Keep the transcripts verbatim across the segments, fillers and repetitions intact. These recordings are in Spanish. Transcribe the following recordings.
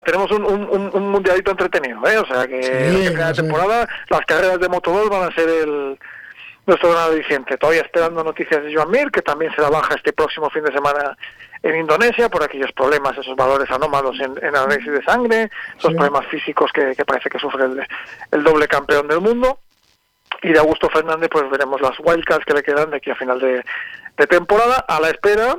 tenemos un, un, un mundialito entretenido, ¿eh? O sea que, sí, que cada no sé. temporada las carreras de Moto dos van a ser el nuestro gran aliciente. Todavía esperando noticias de Joan Mir, que también se la baja este próximo fin de semana en Indonesia por aquellos problemas, esos valores anómalos en, en análisis de sangre, esos sí. problemas físicos que, que parece que sufre el, el doble campeón del mundo. Y de Augusto Fernández pues veremos las wildcards que le quedan de aquí a final de, de temporada, a la espera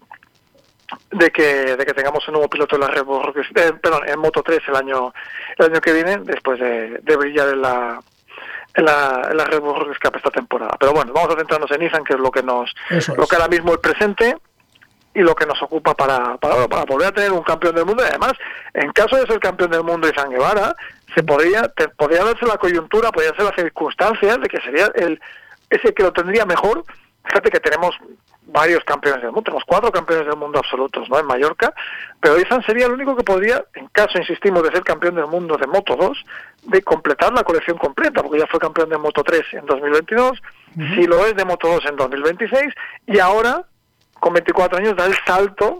de que de que tengamos un nuevo piloto en la Red Bull, eh, perdón, en Moto tres el año el año que viene, después de, de brillar en la en la, en la Red Bull Rookie Cup esta temporada. Pero bueno, vamos a centrarnos en Nissan, que es lo que nos Eso lo es. que ahora mismo es presente y lo que nos ocupa para, para, para volver a tener un campeón del mundo. Y además, en caso de ser campeón del mundo Izan Guevara, se podría, te, podría darse la coyuntura, podría ser las circunstancias de que sería el ese que lo tendría mejor. Fíjate que tenemos varios campeones del mundo, tenemos cuatro campeones del mundo absolutos, ¿no? En Mallorca, pero Izan sería el único que podría, en caso, insistimos, de ser campeón del mundo de Moto dos, de completar la colección completa, porque ya fue campeón de Moto tres en dos mil veintidós, uh-huh. Si lo es de Moto dos en dos mil veintiséis, y ahora, con veinticuatro años, da el salto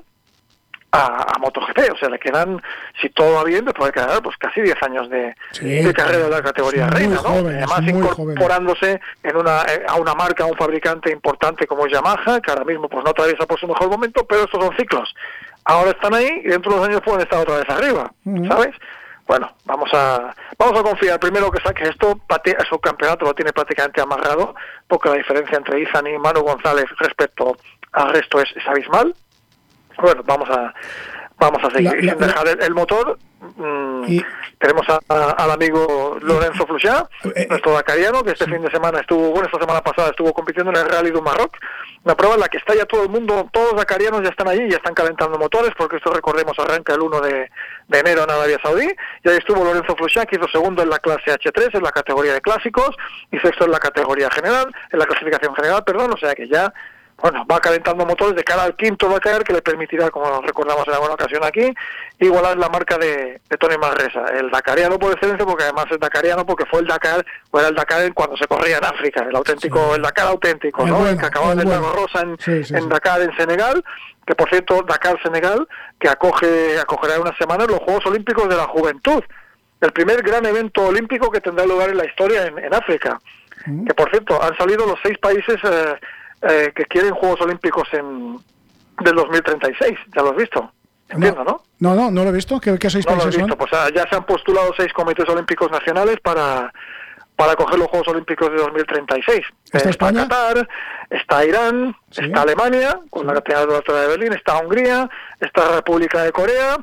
a, a MotoGP. O sea, le quedan, si todo va bien, le puede quedar pues casi diez años de, sí, de carrera de la categoría reina, ¿no? Jóvenes, además incorporándose en una a una marca, a un fabricante importante como es Yamaha, que ahora mismo pues no atraviesa por su mejor momento, pero estos son ciclos. Ahora están ahí y dentro de unos años pueden estar otra vez arriba, uh-huh. ¿sabes? Bueno, vamos a vamos a confiar primero que saque esto, pate, su campeonato lo tiene prácticamente amarrado, porque la diferencia entre Izan y Manu González respecto al resto es, es abismal. Bueno, vamos a vamos a seguir. La, la, sin dejar el, el motor, mmm, y, tenemos a, a, al amigo Lorenzo Fluchá, eh, nuestro dakariano, que este sí. fin de semana estuvo, bueno, esta semana pasada estuvo compitiendo en el Rally du Maroc, una prueba en la que está ya todo el mundo, todos los dakarianos ya están allí, ya están calentando motores, porque esto, recordemos, arranca el uno de enero en Arabia Saudí, y ahí estuvo Lorenzo Fluchá, que hizo segundo en la clase hache tres, en la categoría de clásicos, y sexto en la categoría general, en la clasificación general, perdón, o sea que ya bueno, va calentando motores de cara al quinto Dakar, que le permitirá, como recordamos en alguna ocasión aquí, igualar la marca de, de Tony Manresa, el dakariano por excelencia, porque además es dakariano porque fue el Dakar, o era el Dakar cuando se corría en África, el auténtico, sí. el Dakar auténtico, el ¿no? Bueno, el que acababa en el Lago Rosa en, sí, sí, en Dakar, en Senegal, que por cierto, Dakar, Senegal, que acoge acogerá en unas semanas los Juegos Olímpicos de la Juventud, el primer gran evento olímpico que tendrá lugar en la historia en, en África, mm. que por cierto, han salido los seis países eh, Eh, que quieren Juegos Olímpicos en del dos mil treinta y seis, ya lo has visto, entiendo, ¿no? No, no, no lo he visto, ¿qué, qué seis no países lo he visto. son? Pues ya se han postulado seis comités olímpicos nacionales para para acoger los Juegos Olímpicos de dos mil treinta y seis. ¿Está eh, España? Está Qatar, está Irán, ¿sí? Está Alemania, con sí. la candidatura de Berlín, está Hungría, está República de Corea,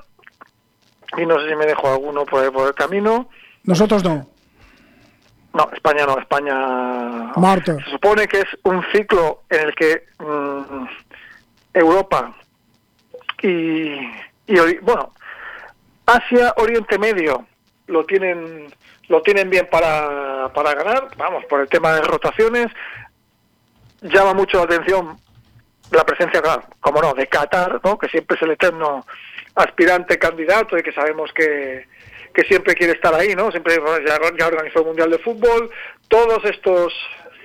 y no sé si me dejo alguno por, por el camino. Nosotros no. No, España no, España... Marta. Se supone que es un ciclo en el que mmm, Europa y, y, bueno, Asia, Oriente Medio lo tienen lo tienen bien para, para ganar, vamos, por el tema de rotaciones. Llama mucho la atención la presencia, claro, como no, de Qatar, ¿no? Que siempre es el eterno aspirante candidato y que sabemos que... que siempre quiere estar ahí, ¿no? Siempre ya, ya organizó el Mundial de Fútbol, todos estos,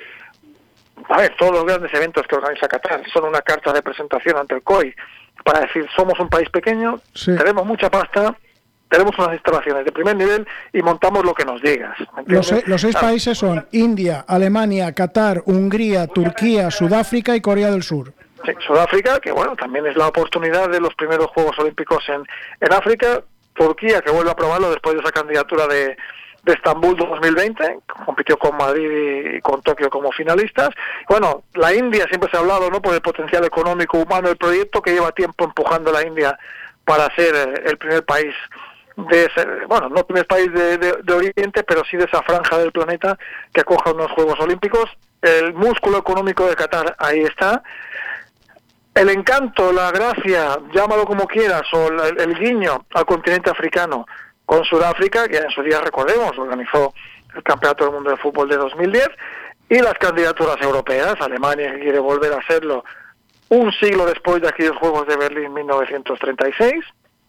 a ver, todos los grandes eventos que organiza Qatar son una carta de presentación ante el C O I para decir, somos un país pequeño, sí. tenemos mucha pasta, tenemos unas instalaciones de primer nivel y montamos lo que nos digas. Los, los seis ah. países son India, Alemania, Qatar, Hungría, Turquía, Sudáfrica y Corea del Sur. Sí, Sudáfrica, que bueno, también es la oportunidad de los primeros Juegos Olímpicos en, en África. Turquía, que vuelve a probarlo después de esa candidatura de, de Estambul dos mil veinte, compitió con Madrid y con Tokio como finalistas. Bueno, la India siempre se ha hablado, ¿no?, por el potencial económico humano del proyecto, que lleva tiempo empujando la India para ser el primer país de ese, bueno, no el primer país de, de, de Oriente, pero sí de esa franja del planeta que acoja unos Juegos Olímpicos. El músculo económico de Qatar ahí está. El encanto, la gracia, llámalo como quieras, o el, el guiño al continente africano con Sudáfrica, que en su día, recordemos, organizó el Campeonato del Mundo de Fútbol de dos mil diez, y las candidaturas europeas, Alemania, que quiere volver a hacerlo un siglo después de aquellos Juegos de Berlín mil novecientos treinta y seis,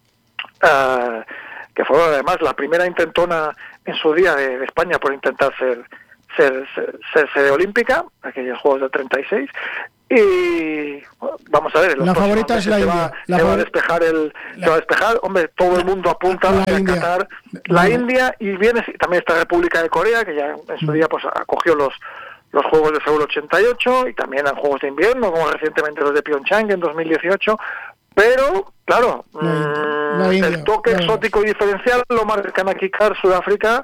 uh, que fue además la primera intentona en su día de, de España por intentar ser, ser, ser, ser sede olímpica, aquellos Juegos del treinta y seis, Y bueno, vamos a ver, la favorita es la India. Va, la se favor... va a despejar el, la... se va a despejar, hombre, todo el mundo apunta la hacia India. Qatar, la no. India y viene también está República de Corea, que ya en su día pues acogió los los Juegos de Seúl ochenta y ocho y también en Juegos de Invierno, como recientemente los de Pyeongchang en dos mil dieciocho, pero claro, la, la mmm, India, el toque la exótico y diferencial lo marcan aquí Qatar, Sudáfrica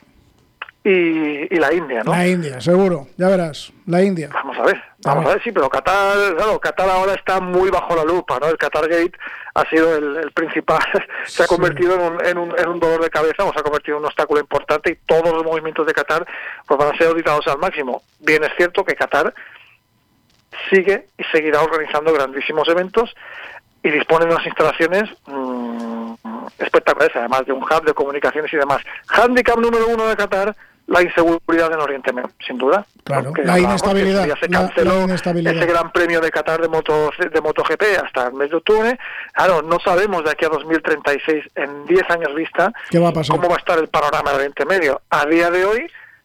y, y la India, ¿no? La India, seguro, ya verás, la India. Vamos a ver, vamos a ver, sí, pero Qatar, claro, Qatar ahora está muy bajo la lupa, ¿no? El Qatar Gate ha sido el, el principal, se ha convertido sí. en, un, en, un, en un dolor de cabeza, o se ha convertido en un obstáculo importante y todos los movimientos de Qatar pues van a ser auditados al máximo. Bien es cierto que Qatar sigue y seguirá organizando grandísimos eventos y dispone de unas instalaciones mmm, espectaculares, además de un hub de comunicaciones y demás. Hándicap número uno de Qatar, la inseguridad en Oriente Medio, sin duda. Claro, la inestabilidad. Ya se canceló la, la inestabilidad. ese gran premio de Qatar de moto de MotoGP hasta el mes de octubre. Claro, no sabemos de aquí a dos mil treinta y seis, en diez años vista, ¿qué va a pasar? Cómo va a estar el panorama del Oriente Medio. A día de hoy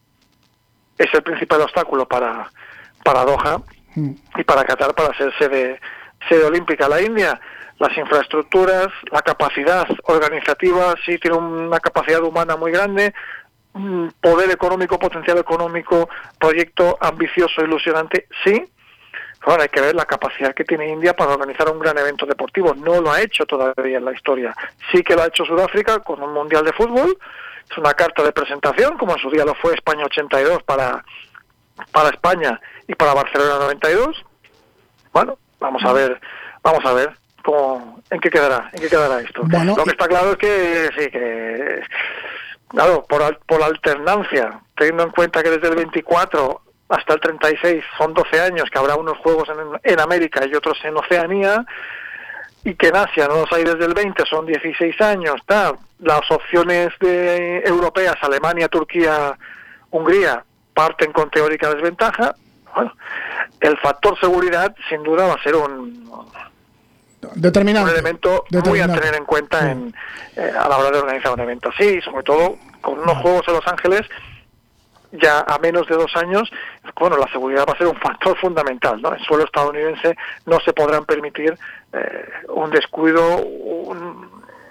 es el principal obstáculo para, para Doha hmm. y para Qatar para ser sede, sede olímpica. La India, las infraestructuras, la capacidad organizativa, sí tiene una capacidad humana muy grande, poder económico, potencial económico, proyecto ambicioso, ilusionante, sí. Ahora hay que ver la capacidad que tiene India para organizar un gran evento deportivo. No lo ha hecho todavía en la historia. Sí que lo ha hecho Sudáfrica con un mundial de fútbol. Es una carta de presentación, como en su día lo fue España ochenta y dos para, para España y para Barcelona noventa y dos. Bueno, vamos a ver, vamos a ver cómo, en qué quedará, en qué quedará esto. Bueno, lo que está claro es que sí que claro, por, por alternancia, teniendo en cuenta que desde el veinticuatro hasta el treinta y seis son doce años, que habrá unos juegos en, en América y otros en Oceanía, y que en Asia no los hay desde el veinte, son dieciséis años, tal. Las opciones de europeas, Alemania, Turquía, Hungría, parten con teórica desventaja. Bueno, el factor seguridad sin duda va a ser un... Determinante. Un elemento muy a tener en cuenta sí. en, eh, a la hora de organizar un evento. Sí, sobre todo con unos Juegos en Los Ángeles, ya a menos de dos años, bueno, la seguridad va a ser un factor fundamental, ¿no? En suelo estadounidense no se podrán permitir eh, un descuido, un,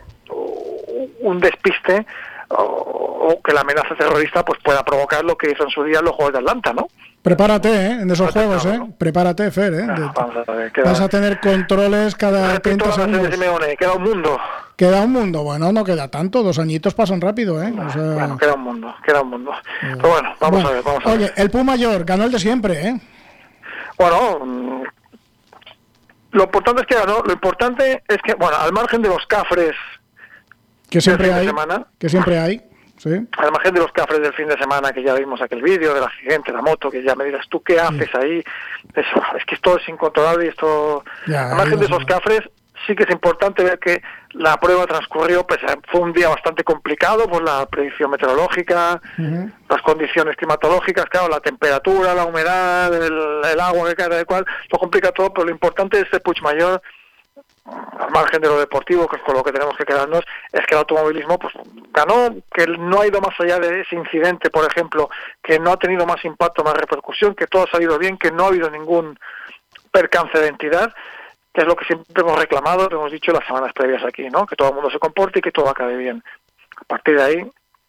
un despiste, o, o que la amenaza terrorista pues pueda provocar lo que hizo en su día en los Juegos de Atlanta, ¿no? Prepárate, ¿eh? En esos juegos, ¿eh? Prepárate, Fer, ¿eh? No, vamos a ver, queda... Vas a tener controles cada treinta segundos. Simeone, queda un mundo. Queda un mundo, bueno, no queda tanto, dos añitos pasan rápido, ¿eh? O sea... Bueno, queda un mundo, queda un mundo. Eh... Pero bueno, vamos bueno, a ver, vamos a oye, ver. el Puma Mayor ganó el de siempre, ¿eh? Bueno, lo importante es que ganó, lo importante es que, bueno, al margen de los cafres que siempre hay, semana, que siempre hay. Sí. Al margen de los cafres del fin de semana, que ya vimos aquel vídeo del accidente, la moto, que ya me dirás tú qué haces sí. ahí, eso, es que esto es incontrolable y esto... Ya, al margen de esos cafres, sí que es importante ver que la prueba transcurrió, pues fue un día bastante complicado por la predicción meteorológica, uh-huh. las condiciones climatológicas, claro, la temperatura, la humedad, el, el agua que cae de cual, lo complica todo, pero lo importante de este Puigmayor, al margen de lo deportivo, que es con lo que tenemos que quedarnos, es que el automovilismo pues ganó, que no ha ido más allá de ese incidente, por ejemplo, que no ha tenido más impacto, más repercusión, que todo ha salido bien, que no ha habido ningún percance de entidad, que es lo que siempre hemos reclamado, lo hemos dicho las semanas previas aquí, ¿no? Que todo el mundo se comporte y que todo acabe bien. A partir de ahí,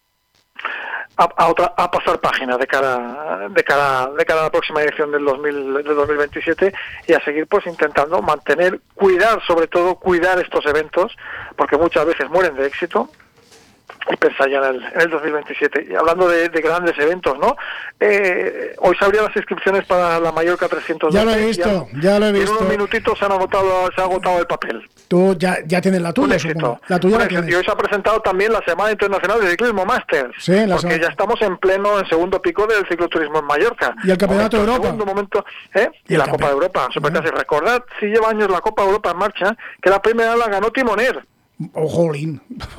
a, a otra a pasar página de cara de cara de cara a la próxima edición del dos mil del dos mil veintisiete y a seguir pues intentando mantener, cuidar sobre todo cuidar estos eventos, porque muchas veces mueren de éxito, y pensar ya en el, en el dos mil veintisiete. Y hablando de, de grandes eventos, ¿no? Eh, hoy se abrían las inscripciones para la Mallorca trescientos doce. Ya lo he visto, ya, ya lo he visto. En unos minutitos se han agotado, se ha agotado el papel. Tú ya, ya tienes la tuya, supongo. La tuya la tienes. Y hoy se ha presentado también la Semana Internacional de Ciclismo Masters. Sí, la porque semana. Ya estamos en pleno, en segundo pico del cicloturismo en Mallorca. Y el Campeonato de Europa. Segundo momento, ¿eh? Y, y la Copa de Europa. Supercasi. Uh-huh. Recordad, si lleva años la Copa de Europa en marcha, que la primera la ganó Timoner. Oh, jolín.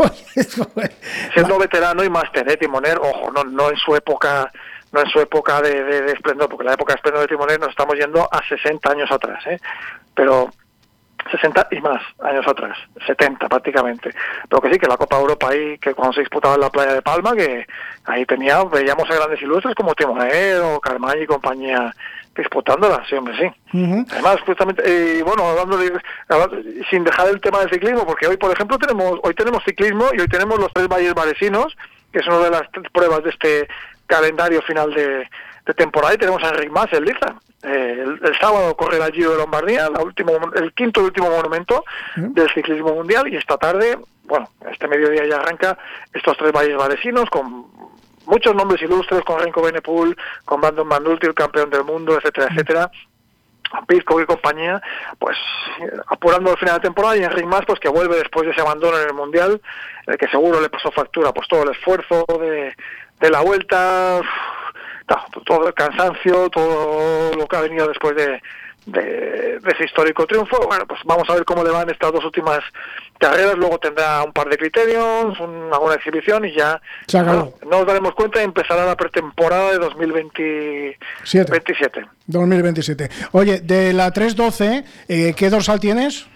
Siendo veterano y máster, ¿eh? Timoner, ojo, no, no en su época, no en su época de, de, de esplendor, porque la época de esplendor de Timoner nos estamos yendo a sesenta años atrás, ¿eh? Pero sesenta y más años atrás, setenta prácticamente. Pero que sí, que la Copa Europa ahí, que cuando se disputaba en la playa de Palma, que ahí tenía, veíamos a grandes ilustres como Timoner o Carmagna y compañía disputándola, sí, hombre, sí. Uh-huh. Además, justamente, y eh, bueno, hablando de, hablando, sin dejar el tema del ciclismo, porque hoy, por ejemplo, tenemos hoy tenemos ciclismo y hoy tenemos los tres valles valesinos, que es una de las pruebas de este calendario final de, de temporada, y tenemos a Enric Mas en liza. Eh, el, el sábado corre el Giro de Lombardía, la último, el quinto y último monumento uh-huh. del ciclismo mundial, y esta tarde, bueno, este mediodía ya arranca estos tres valles valesinos con muchos nombres ilustres, con Renko Benepool, con Brandon Van Dulti, el campeón del mundo, etcétera, etcétera, Pisco y compañía, pues apurando el final de temporada, y Enric Mas, pues que vuelve después de ese abandono en el Mundial, el que seguro le pasó factura, pues todo el esfuerzo de, de la vuelta, todo el cansancio, todo lo que ha venido después de, de, de ese histórico triunfo. Bueno, pues vamos a ver cómo le van estas dos últimas carreras, luego tendrá un par de criterios, una buena exhibición y ya bueno, nos daremos cuenta y empezará la pretemporada de dos mil veintisiete. dos mil veintisiete. Oye, de la tres doce, eh, ¿qué dorsal tienes?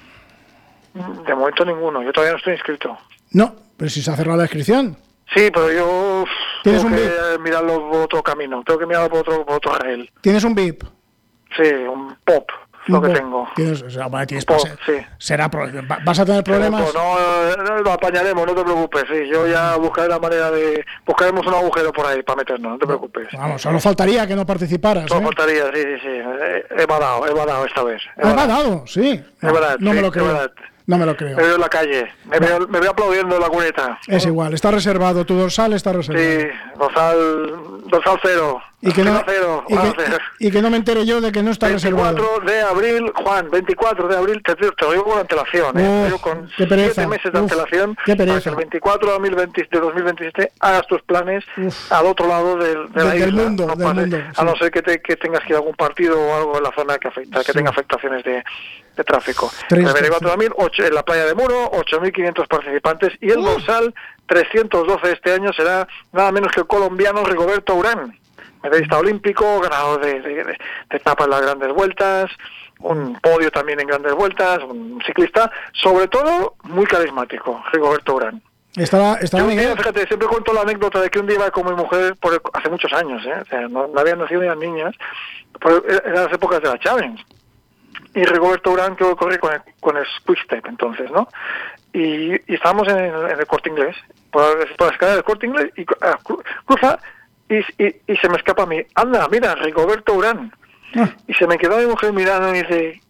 De momento ninguno, yo todavía no estoy inscrito. No, pero si se ha cerrado la inscripción. Sí, pero yo ¿Tienes tengo un que V I P? mirarlo por otro camino, tengo que mirarlo por otro, por otro rail. ¿Tienes un V I P? Sí, un pop. Lo que tengo. ¿Tienes, o sea, bueno, tienes Pop, ser, sí. será ¿Vas a tener problemas? No, no, lo apañaremos, no te preocupes. Sí, yo ya buscaré la manera de... Buscaremos un agujero por ahí para meternos, no te preocupes. Vamos, solo faltaría que no participaras. Solo ¿eh? faltaría, sí, sí, sí. He badado, he badado esta vez. He badado, sí. No, verdad, no sí, me lo creo. No me lo creo. Me veo en la calle, me veo, me veo aplaudiendo en la cuneta. Es igual, está reservado, tu dorsal está reservado. Sí, dorsal, dorsal cero. Y que, no, cero, y, que, y que no me entere yo de que no está reservado. veinticuatro de abril, Juan, veinticuatro de abril, te, te lo digo con antelación, ¿eh? Uf, te digo con siete meses de Uf, antelación, qué pereza. Para que el veinticuatro de dos mil veintisiete hagas tus planes Uf. al otro lado del, de la del isla. Mundo, no del pase, mundo, a sí. no ser que, te, que tengas que ir a algún partido o algo en la zona que afecta, que sí. tenga afectaciones de, de tráfico. El veinticuatro de abril, en la playa de Muro, ocho mil quinientos participantes, y el dorsal trescientos doce de este año será nada menos que el colombiano Rigoberto Urán, medallista olímpico, ganador de, de, de, de etapas en las grandes vueltas, un podio también en grandes vueltas, un ciclista, sobre todo muy carismático, Rigoberto Urán. Estaba, estaba Yo, mira, fíjate, siempre cuento la anécdota de que un día iba con mi mujer por el, hace muchos años, ¿eh? O sea, no, no habían nacido ni las niñas, pero eran las épocas de la Challenge. Y Rigoberto Urán que corre con el, con el Quick-Step entonces, ¿no? Y, y estábamos en, en el Corte Inglés, por, por la escalera del Corte Inglés, y uh, cruza, y, y, y se me escapa a mí, anda, mira, Rigoberto Urán. Ah. Y se me quedó mi mujer mirando y dice,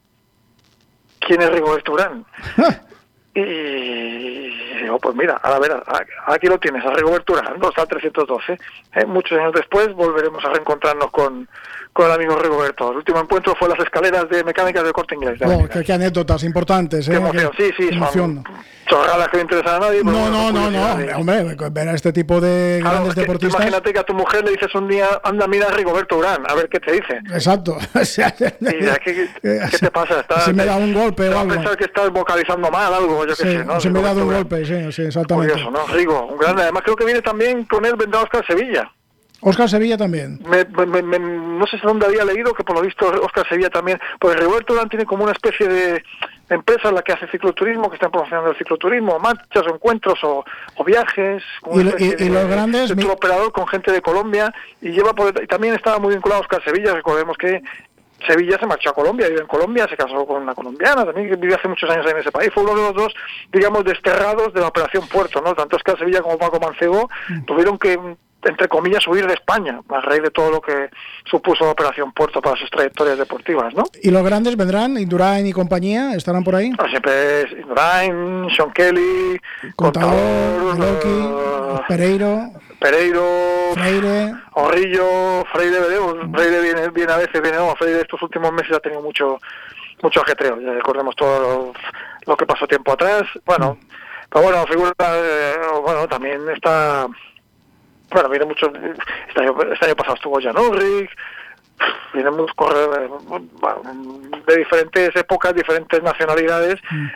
¿quién es Rigoberto Urán? Ah. Y digo, pues mira, a ver, aquí lo tienes, a Rigoberto Urán, dorsal trescientos doce. ¿Eh? Muchos años después volveremos a reencontrarnos con, con el amigo Rigoberto. El último encuentro fue en las escaleras de mecánicas del Corte Inglés. Oh, qué, qué anécdotas importantes. ¿eh? Qué emoción, qué, sí, sí, emoción. Chorradas que no interesan a nadie. No, no, no, no, no, hombre, ver a este tipo de claro, grandes es que deportistas. Imagínate que a tu mujer le dices un día, anda, mira a Rigoberto Urán, a ver qué te dice. Exacto. y ya, ¿qué, ¿Qué te pasa? Estás, si me da un golpe o algo. Pensar que estás vocalizando mal, algo, yo qué sí, sé, ¿no? Si me da un golpe, sí, sí, exactamente. Curioso, ¿no? Rigo, un grande. Además creo que viene también con él, vendrá Óscar Sevilla. Óscar Sevilla también. Me, me, me, no sé si dónde había leído que por lo visto Óscar Sevilla también, porque Rigoberto Urán tiene como una especie de empresa en la que hace cicloturismo, que está promocionando el cicloturismo, marchas o encuentros o, o viajes. Y, y, y los grandes. Es un operador con gente de Colombia y lleva por, y también estaba muy vinculado a Óscar Sevilla. Recordemos que Sevilla se marchó a Colombia, vive en Colombia, se casó con una colombiana, también que vivió hace muchos años en ese país. Fue uno de los dos, digamos, desterrados de la Operación Puerto, ¿no? Tanto Óscar Sevilla como Paco Mancebo mm. tuvieron que, entre comillas, huir de España, a raíz de todo lo que supuso la Operación Puerto para sus trayectorias deportivas, ¿no? ¿Y los grandes vendrán? ¿Indurain y compañía? ¿Estarán por ahí? No, siempre es Indurain, Sean Kelly, Contador, Loki, uh, Pereiro... Pereiro, Freire, Orrillo, Freire, veremos. Freire viene, viene a veces, viene no, Freire estos últimos meses ha tenido mucho mucho ajetreo, ya recordemos todo lo, lo que pasó tiempo atrás, bueno, mm. pero bueno, figura, eh, bueno, también está, bueno, viene mucho, este año, este año pasado estuvo Jan Ullrich, vienen muchos corredores de diferentes épocas, diferentes nacionalidades, mm.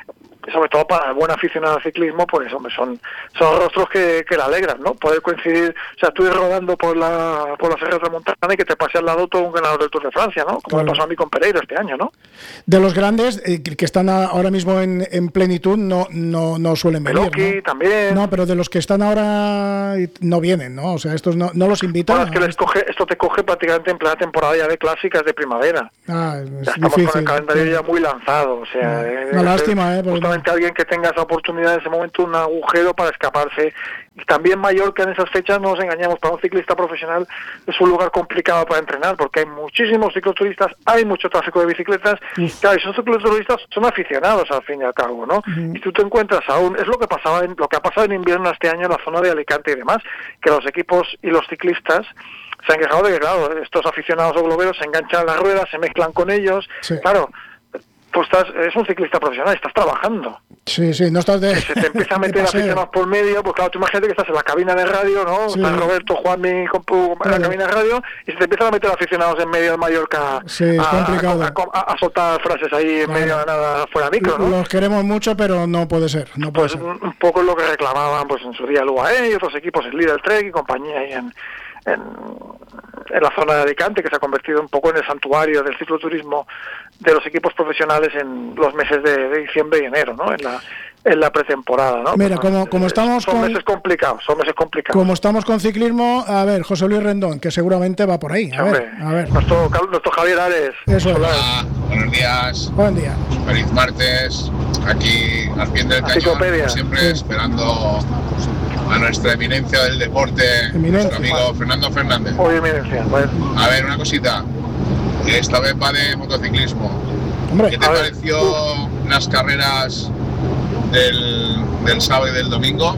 sobre todo para el buen aficionado al ciclismo, pues hombre, son son rostros que, que le alegran, ¿no? Poder coincidir, o sea, tú ir rodando por la por la Serra Tramontana y que te pase al lado todo un ganador del Tour de Francia, ¿no? Como claro. me pasó a mí con Pereira este año, ¿no? De los grandes, eh, que están a, ahora mismo en, en plenitud, no no no suelen venir, Peloqui, ¿no? también. No, pero de los que están ahora no vienen, ¿no? O sea, estos no, no los invitan. Bueno, es que les coge, esto te coge prácticamente en plena temporada ya de clásicas de primavera. Ah, es ya estamos difícil, con el calendario sí. ya muy lanzado, o sea, no, eh, una lástima, ¿eh? Justamente no. Alguien que tenga esa oportunidad en ese momento, un agujero para escaparse. Y también Mallorca en esas fechas, no nos engañamos, para un ciclista profesional es un lugar complicado para entrenar, porque hay muchísimos cicloturistas, hay mucho tráfico de bicicletas, Uf. claro, y esos cicloturistas son aficionados al fin y al cabo, ¿no? Uh-huh. Y tú te encuentras aún, es lo que pasaba en, lo que ha pasado en invierno este año en la zona de Alicante y demás, que los equipos y los ciclistas se han quejado de que, claro, estos aficionados o globeros se enganchan a las ruedas, se mezclan con ellos, sí. claro, tú estás, eres un ciclista profesional, estás trabajando. Sí, sí, no estás de... Que se te empieza a meter aficionados por medio, pues claro, tú imagínate que estás en la cabina de radio, ¿no? Sí. Estás Roberto, Juanmi, en la claro. cabina de radio, y se te empiezan a meter aficionados en medio de Mallorca sí, es a, complicado. A, a, a, a soltar frases ahí en claro. medio de nada fuera de micro, ¿no? Los queremos mucho, pero no puede ser, no puede pues ser. Un, un poco es lo que reclamaban pues en su día el U A E y otros equipos, el Lidl Trek y compañía ahí en... En, en la zona de Alicante, que se ha convertido un poco en el santuario del cicloturismo de los equipos profesionales en los meses de, de diciembre y enero, ¿no? En la en la pretemporada, ¿no? Mira, pues, como, como estamos son con... meses complicados, son meses complicados. Como estamos con ciclismo, a ver, José Luis Rendón, que seguramente va por ahí. A Hombre, ver, a ver. Nuestro, nuestro Javier Ares. Eso es. Hola, buenos días. Buen día. Feliz martes. Aquí al pie del cañón, como siempre, sí. esperando a nuestra eminencia del deporte, eminencia, nuestro amigo vale. Fernando Fernández. Hoy eminencia, bueno. A ver, una cosita. Esta vez va de motociclismo. Hombre, ¿Qué te pareció ver. las carreras del, del sábado y del domingo?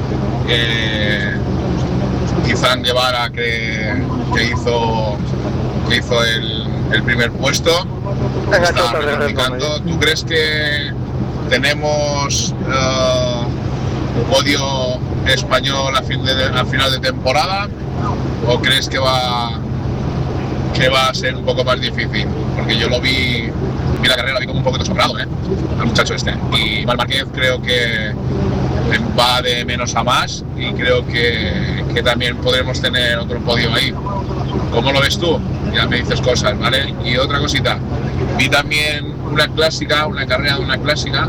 Eh, Izan Guevara que, que hizo que hizo el, el primer puesto. Está practicando. ¿Tú crees que tenemos uh, un podio español a, fin de, a final de temporada, o crees que va que va a ser un poco más difícil? Porque yo lo vi, vi la carrera, la vi como un poco asombrado, ¿eh? Al muchacho este. Y Marc Márquez creo que va de menos a más y creo que, que también podremos tener otro podio ahí. ¿Cómo lo ves tú? Ya me dices cosas, ¿vale? Y otra cosita, vi también una clásica, una carrera de una clásica,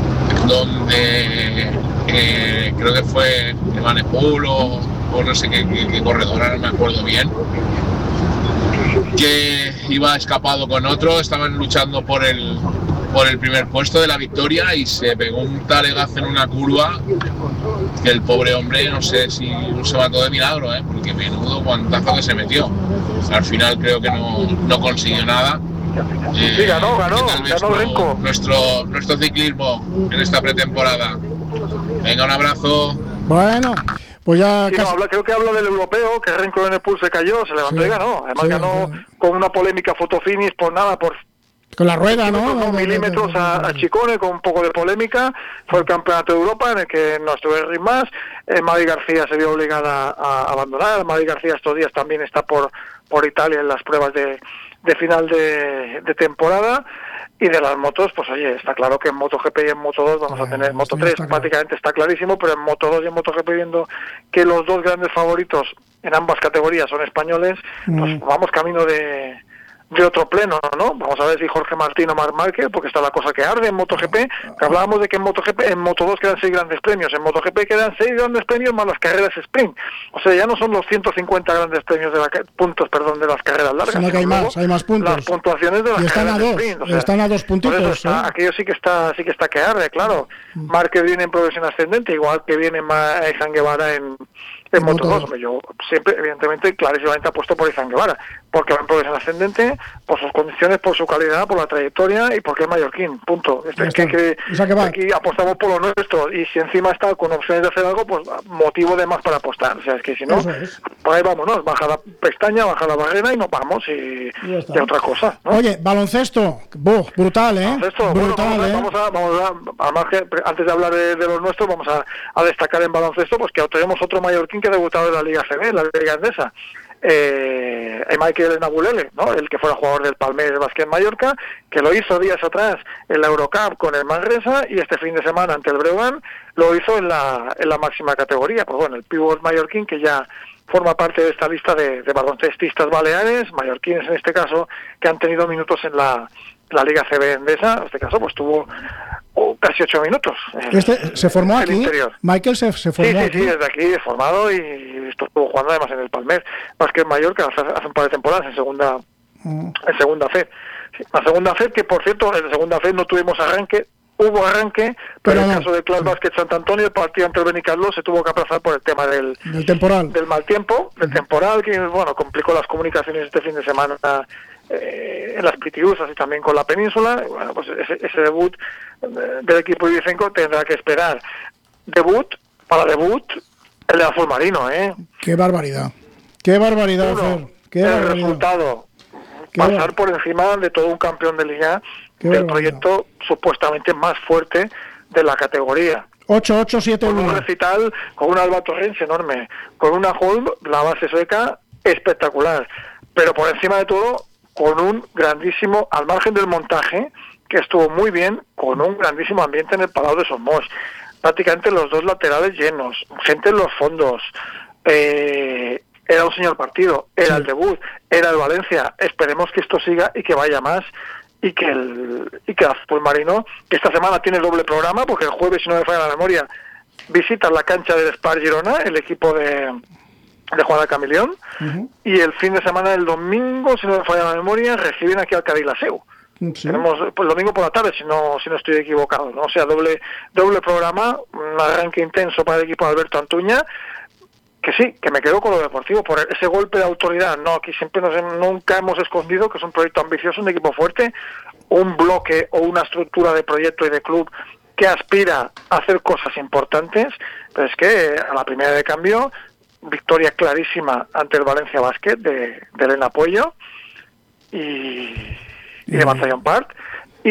donde eh, creo que fue Evenepoel o, o no sé qué, qué, qué corredora, no me acuerdo bien, que iba escapado con otro, estaban luchando por el por el primer puesto de la victoria y se pegó un talegazo en una curva que el pobre hombre, no sé si se mató de milagro, ¿eh? Porque menudo guantazo que se metió. Al final creo que no, no consiguió nada. Eh, sí, ganó, ganó, ganó Renko. Nuestro, nuestro ciclismo en esta pretemporada. Venga, un abrazo. Bueno, pues ya sí, casi... no, habla, creo que habla del europeo, que Renko en Evenepoel se cayó, se levantó sí, y ganó. Además sí, ganó sí. con una polémica fotofinish por nada, por... Con la rueda, ¿no? Dos milímetros a, a Chicone, con un poco de polémica. Fue el campeonato de Europa en el que no estuvo Henry más. Eh, Madi García se vio obligada a, a abandonar. Madi García estos días también está por por Italia en las pruebas de, de final de, de temporada. Y de las motos, pues oye, está claro que en MotoGP y en Moto dos vamos a tener, en Moto tres prácticamente está clarísimo, pero en Moto dos y en MotoGP, viendo que los dos grandes favoritos en ambas categorías son españoles, mm. pues vamos camino de... de otro pleno, ¿no? Vamos a ver si Jorge Martín o Marc Márquez, porque está la cosa que arde en MotoGP, que hablábamos de que en MotoGP, en Moto dos quedan seis grandes premios, en MotoGP quedan seis grandes premios más las carreras sprint, o sea, ya no son los ciento cincuenta grandes premios de la, puntos, perdón, de las carreras largas, sino que hay más, hay más puntos, las puntuaciones de las y están carreras a dos, sprint, o sea, están a dos puntitos, por eso está, ¿eh? Aquello sí que está, sí que está que arde, claro. Mm. Márquez viene en progresión ascendente, igual que viene Izan Guevara en en Moto dos. Yo siempre, evidentemente, clarísimamente apuesto por Izan Guevara, porque va en progresión ascendente, por sus condiciones, por su calidad, por la trayectoria y porque es mallorquín, punto. Este, que, que, o sea que aquí apostamos por lo nuestro, y si encima está con opciones de hacer algo, pues motivo de más para apostar. O sea, es que si no, es. pues ahí vámonos, baja la pestaña, baja la barrera y nos vamos y, y, y otra cosa, ¿no? Oye, baloncesto, Buh, brutal, ¿eh? Baloncesto, brutal, bueno, ¿eh? Vamos a, vamos a, además que antes de hablar de, de los nuestros, vamos a, a destacar en baloncesto, pues que tenemos otro mallorquín que ha debutado en la Liga C B, la Liga Endesa. eh, Michael Nabulele, ¿no? El que fuera jugador del Palmeiras Basket Mallorca, que lo hizo días atrás en la Eurocup con el Manresa y este fin de semana ante el Breogán lo hizo en la, en la máxima categoría. Pues bueno, el pívot mallorquín que ya forma parte de esta lista de, de baloncestistas baleares, mallorquines en este caso, que han tenido minutos en la, la Liga C B Endesa. En este caso pues tuvo oh, casi ocho minutos. Este se formó aquí. Interior. Michael se, se formó sí, sí, aquí. Sí, desde aquí, formado, y estuvo jugando además en el Palmeiras Basket Mallorca hace, hace un par de temporadas en segunda, mm. en segunda F. Sí, la segunda F, que por cierto, en la segunda F no tuvimos arranque. Hubo arranque, pero, pero en el no, caso del Club sí. Basket Sant Antonio, el partido ante el Benicarló se tuvo que aplazar por el tema del, del temporal, del mal tiempo, del uh-huh. temporal, que bueno complicó las comunicaciones este fin de semana eh, en las Pitiusas y también con la península. Bueno, pues ese, ese debut del equipo ibicenco tendrá que esperar. Debut, para debut, el de Azul Marino, ¿eh? ¡Qué barbaridad! ¡Qué barbaridad, Uno, Fer! ¡Qué el barbaridad. resultado, Qué pasar bar... por encima de todo un campeón de liga, Qué del barbaridad. proyecto supuestamente más fuerte de la categoría. ocho ocho siete uno. Con un recital, con un Alba Torrens enorme, con una Holm, la base sueca, espectacular. Pero por encima de todo, con un grandísimo, al margen del montaje, que estuvo muy bien, con un grandísimo ambiente en el Palau de Somos. Prácticamente los dos laterales llenos, gente en los fondos. Eh, era un señor partido, era sí. el debut, era el Valencia. Esperemos que esto siga y que vaya más. Y que el y que el Azul Marino, que esta semana tiene doble programa, porque el jueves, si no me falla la memoria, visitan la cancha del Spar Girona, el equipo de, de Juan de Camilión, uh-huh. y el fin de semana del domingo, si no me falla la memoria, reciben aquí al Cadilaseu. Sí. Tenemos pues, el domingo por la tarde, si no si no estoy equivocado, ¿no? O sea, doble doble programa, un arranque intenso para el equipo de Alberto Antuña, que sí, que me quedo con lo deportivo, por ese golpe de autoridad. No, aquí siempre nos, nunca hemos escondido que es un proyecto ambicioso, un equipo fuerte, un bloque o una estructura de proyecto y de club que aspira a hacer cosas importantes, pero es que a la primera de cambio, victoria clarísima ante el Valencia Basket de, de Elena Puello y, y de Batallón Park, y,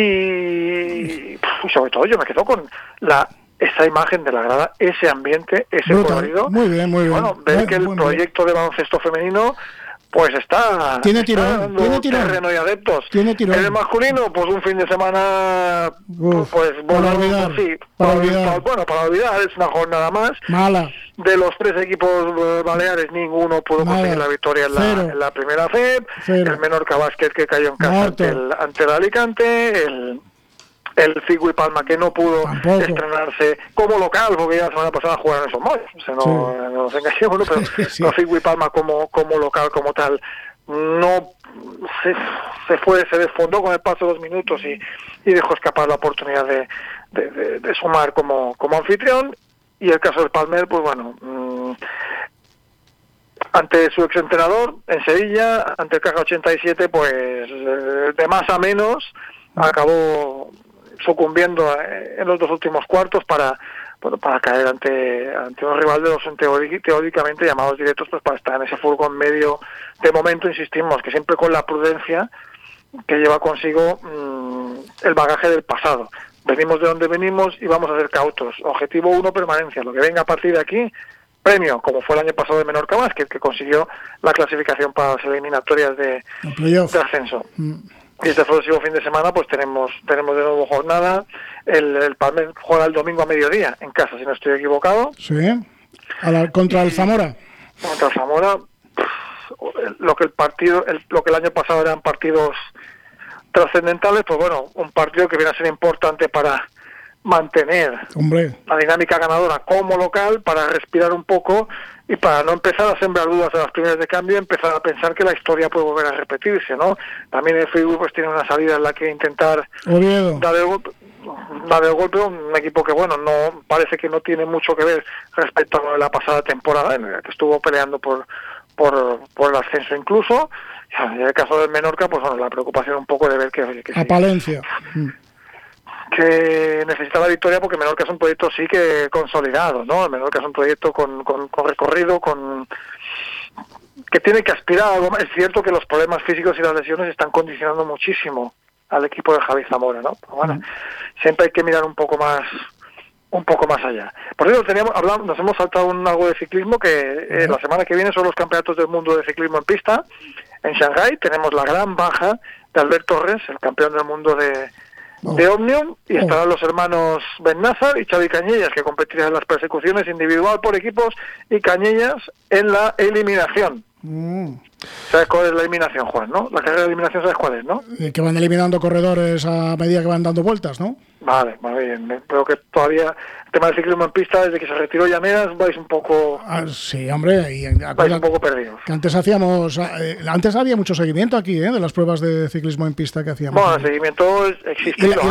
y sobre todo yo me quedo con la esa imagen de la grada, ese ambiente, ese Brutal. colorido. Muy bien, muy bien. Bueno, ver muy, que el proyecto bien. de baloncesto femenino pues está, tiene tirón, está dando tiene tirón. terreno y adeptos. Tiene tirón. En el masculino, pues un fin de semana, Uf, pues bueno, para olvidar, sí, para, para, olvidar. Para, bueno, para olvidar, es una jornada más. Mala. De los tres equipos baleares, ninguno pudo Mala. conseguir la victoria en la, en la primera F E P. El Menorca Basket que cayó en casa ante el, ante el Alicante, el el Figu y Palma que no pudo Tampoco. estrenarse como local, porque ya la semana pasada jugaron esos molles, o sea, no, sí. no nos engañemos, ¿no? Pero sí. no, Figu y Palma como, como local, como tal, no se, se fue, se desfondó con el paso de los minutos y, y dejó escapar la oportunidad de, de, de, de sumar como, como anfitrión. Y el caso del Palmer, pues bueno, mmm, ante su exentrenador en Sevilla, ante el Caja ochenta y siete, pues de más a menos, acabó sucumbiendo en los dos últimos cuartos para bueno, para caer ante ante un rival de los teóricamente llamados directos, pues para estar en ese furgón medio. De momento insistimos que siempre con la prudencia que lleva consigo mmm, el bagaje del pasado. Venimos de donde venimos y vamos a ser cautos. Objetivo uno, permanencia. Lo que venga a partir de aquí, premio, como fue el año pasado de Menorca Basket, que consiguió la clasificación para las eliminatorias de, de ascenso. Mm. Y este próximo fin de semana pues tenemos tenemos de nuevo jornada. El, el Palmer juega el domingo a mediodía en casa, si no estoy equivocado. Sí, a la, contra el Zamora. Contra el Zamora, lo que el partido, el, lo que el año pasado eran partidos trascendentales, pues bueno, un partido que viene a ser importante para mantener Hombre. la dinámica ganadora como local, para respirar un poco y para no empezar a sembrar dudas en las primeras de cambio, empezar a pensar que la historia puede volver a repetirse, ¿no? También el Friburgo pues tiene una salida en la que intentar Oviedo. dar el golpe, dar el golpe, un equipo que bueno, no parece que no tiene mucho que ver respecto a la pasada temporada, en la que estuvo peleando por por por el ascenso incluso. Y en el caso del Menorca, pues bueno, la preocupación un poco de ver que, que a sí, Palencia que necesita la victoria, porque Menorca es un proyecto sí que consolidado, ¿no? El Menorca es un proyecto con, con, con recorrido, con que tiene que aspirar a algo más. Es cierto que los problemas físicos y las lesiones están condicionando muchísimo al equipo de Javi Zamora, ¿no? Pero bueno, uh-huh. siempre hay que mirar un poco más un poco más allá. Por eso teníamos, hablamos, nos hemos saltado un algo de ciclismo que eh, la semana que viene son los campeonatos del mundo de ciclismo en pista. En Shanghái tenemos la gran baja de Albert Torres, el campeón del mundo de, oh. de Omnium, y estarán oh. los hermanos Ben Nazar y Xavi Cañellas, que competirán en las persecuciones individual por equipos, y Cañellas en la eliminación. Mm. ¿Sabes cuál es la eliminación, Juan, no? La carrera de eliminación, ¿sabes cuál es, no? Que van eliminando corredores a medida que van dando vueltas, ¿no? Vale, muy bien. Creo que todavía el tema del ciclismo en pista, desde que se retiró Llaneras, vais un poco... Ah, sí, hombre. Y, vais un poco perdidos. Que antes hacíamos... Eh, antes había mucho seguimiento aquí, ¿eh? De las pruebas de ciclismo en pista que hacíamos. Bueno, el seguimiento existe. Y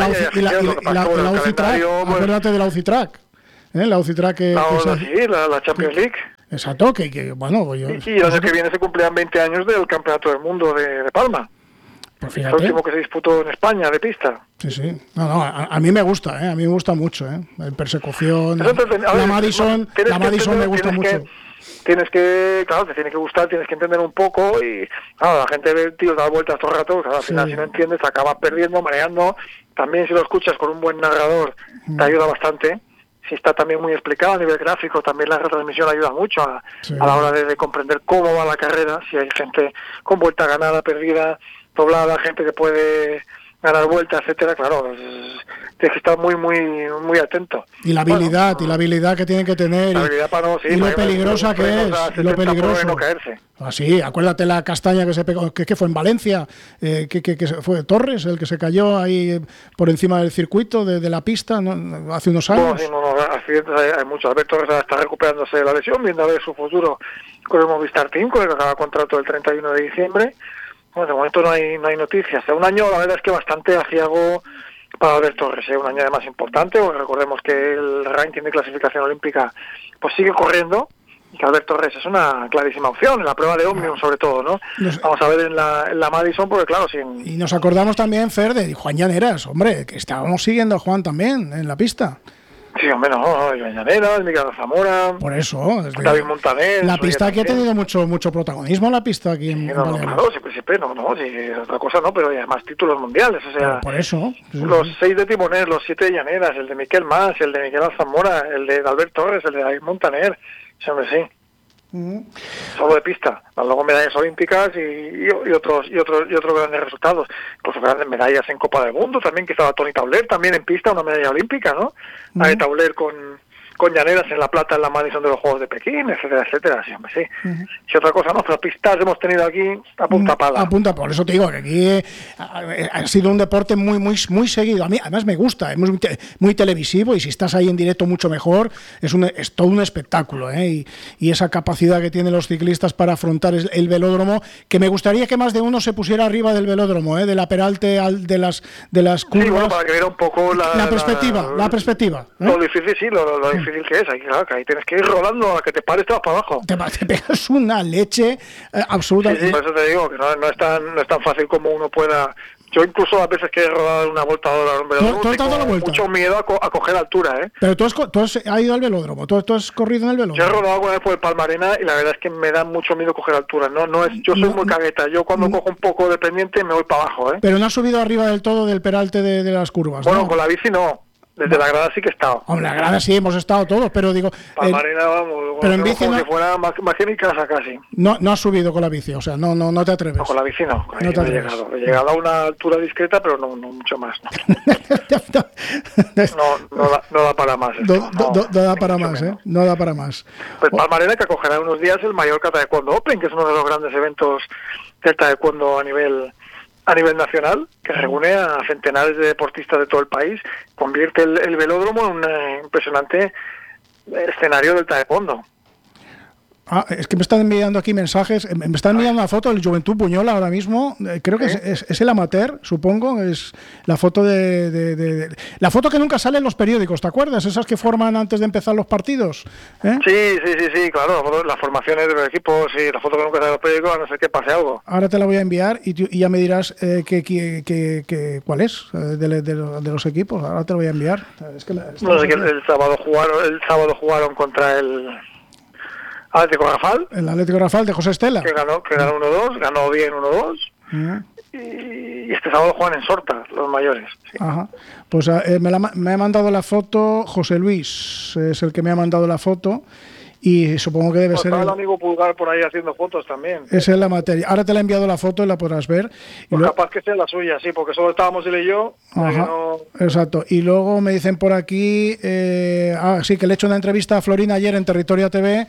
la U C I Track, acuérdate de la U C I Track. ¿Eh? La U C I Track que... La, que la, sí, la, la Champions League. Exacto, que, que bueno... Yo, y, y el año que viene se cumplían veinte años del Campeonato del Mundo de, de Palma. Pues el último que se disputó en España, de pista. Sí, sí. No, no, a, a mí me gusta, ¿eh? A mí me gusta mucho, ¿eh? En persecución, entonces, la, ver, la Madison, la Madison me gusta mucho. Que, tienes que, claro, te tiene que gustar, tienes que entender un poco y, claro, la gente ve tíos dar vueltas todo el rato, claro, al final sí. Si no entiendes acabas perdiendo, mareando. También si lo escuchas con un buen narrador mm. te ayuda bastante. Si está también muy explicado a nivel gráfico, también la retransmisión ayuda mucho a, sí. a la hora de, de comprender cómo va la carrera, si hay gente con vuelta ganada, perdida, doblada, gente que puede ganar vuelta, etcétera, claro, es, tienes que estar muy muy muy atento. Y la habilidad, bueno, y la habilidad que tienen que tener, la habilidad para no, sí, y lo peligrosa que es, y lo peligroso. No caerse. Así, ah, acuérdate la castaña que se pegó, que, que fue en Valencia, eh, que, que, que fue Torres, el que se cayó ahí por encima del circuito de, de la pista, ¿no? Hace unos años. Bueno, sí, no, no, accidentes hay, hay muchos. Albert Torres está recuperándose de la lesión, viendo a ver su futuro con el Movistar Team, con el que acaba contrato el treinta y uno de diciembre. Bueno, de momento no hay no hay noticias. Hace un año la verdad es que bastante aciago para Albert Torres, ¿eh? Un año además importante, porque recordemos que el ranking de clasificación olímpica pues sigue corriendo, y que Albert Torres es una clarísima opción, en la prueba de Omnium sobre todo, ¿no? Nos, Vamos a ver en la, en la Madison, porque claro, sin... Y nos acordamos también, Fer, de Juan Llaneras, hombre, que estábamos siguiendo a Juan también en la pista. Sí, hombre, no, no, Llaneras, Miguel Zamora, por eso, desde David Montaner. La pista aquí ha tenido mucho mucho protagonismo, la pista aquí en, sí, no, en no, claro, siempre, siempre, no, no, sí, otra cosa no, pero hay además títulos mundiales, o sea, pero por eso. Sí, los sí. seis de Timoner, los siete de Llaneras, el de Miquel Mas, el de Miguel Zamora, el de Albert Torres, el de David Montaner, sí, hombre, sí. Uh-huh. Solo de pista, luego medallas olímpicas y, y, y otros y otros y otros grandes resultados, incluso grandes medallas en Copa del Mundo también, que estaba Tony Tauler también en pista, una medalla olímpica, ¿no? Uh-huh. La de Tauler con con Llaneras en la plata en la Madison de los Juegos de Pekín, etcétera, etcétera, sí, hombre, sí. Uh-huh. Si otra cosa no, pero pistas hemos tenido aquí a punta pala. A punta, por eso te digo que aquí eh, ha sido un deporte muy muy muy seguido. A mí además me gusta, es muy, muy televisivo y si estás ahí en directo mucho mejor, es un es todo un espectáculo, ¿eh? Y, y esa capacidad que tienen los ciclistas para afrontar el, el velódromo, que me gustaría que más de uno se pusiera arriba del velódromo, ¿eh? De la peralte al, de las de las curvas. Sí, bueno, para que viera un poco la, la perspectiva, la, la perspectiva. ¿eh? Lo difícil, sí, lo, lo difícil que es, ahí, claro, que ahí tienes que ir rodando a que te pares, te vas para abajo. Te, te pegas una leche eh, absolutamente. Sí, sí, por eso te digo que no, no, es tan, no es tan fácil como uno pueda. Yo incluso a veces que he rodado una volta ahora en un velódromo, ¿Tú, tú has dado la vuelta? Mucho miedo a, co a coger altura, ¿eh? Pero tú has, tú has ido al velódromo, ¿Tú, tú has corrido en el velódromo. Yo he rodado alguna vez por el Palmarena y la verdad es que me da mucho miedo coger altura. No, no es, yo soy no, muy cagueta. Yo cuando no, cojo un poco de pendiente me voy para abajo, ¿eh? Pero no has subido arriba del todo del peralte de, de las curvas. Bueno, ¿no? Con la bici no. Desde la grada sí que he estado. Hombre, la grada sí, hemos estado todos, pero digo... Palmarena, vamos, pero en bici como no, si fuera más, más que mi casa casi. No, no has subido con la bici, o sea, no no, no te atreves. No, con la bici no, con la no bici no he llegado. He llegado a una altura discreta, pero no, no mucho más. No, no, no, da, no da para más. Esto, no, no, no, no da para más, menos. ¿eh? No da para más. Pues Palmarena que acogerá unos días el Mallorca Taekwondo Open, que es uno de los grandes eventos del taekwondo a nivel... a nivel nacional, que reúne a centenares de deportistas de todo el país, convierte el, el velódromo en un eh, impresionante escenario del taekwondo. Ah, es que me están enviando aquí mensajes, me están enviando una foto del Juventud Buñol ahora mismo, creo que ¿Eh? es, es, es el amateur, supongo, es la foto de, de, de, de la foto que nunca sale en los periódicos, ¿te acuerdas? Esas que forman antes de empezar los partidos. ¿Eh? Sí, sí, sí, sí, claro, las formaciones de los equipos, sí, la foto que nunca sale en los periódicos, a no ser que pase algo. Ahora te la voy a enviar y, y ya me dirás eh, que, que, que, que, cuál es eh, de, de, de los equipos, ahora te lo voy a enviar. Es que no sé, que el, el sábado jugaron, el sábado jugaron contra el Atlético Rafal. El Atlético Rafal de José Estela. Que ganó, que ganó uno dos, ganó bien uno dos. Uh-huh. Y, y y este sábado juegan en Sorta, los mayores. Sí. Ajá. Pues eh, me, la, me ha mandado la foto José Luis, es el que me ha mandado la foto. Y supongo que debe no, ser el, el amigo Pulgar por ahí haciendo fotos también. Esa es la materia. Ahora te la he enviado la foto y la podrás ver. Y pues lo... capaz que sea la suya, sí, porque solo estábamos él y yo. Ajá, no... exacto. Y luego me dicen por aquí, eh, ah, sí, que le he hecho una entrevista a Florina ayer en Territorio T V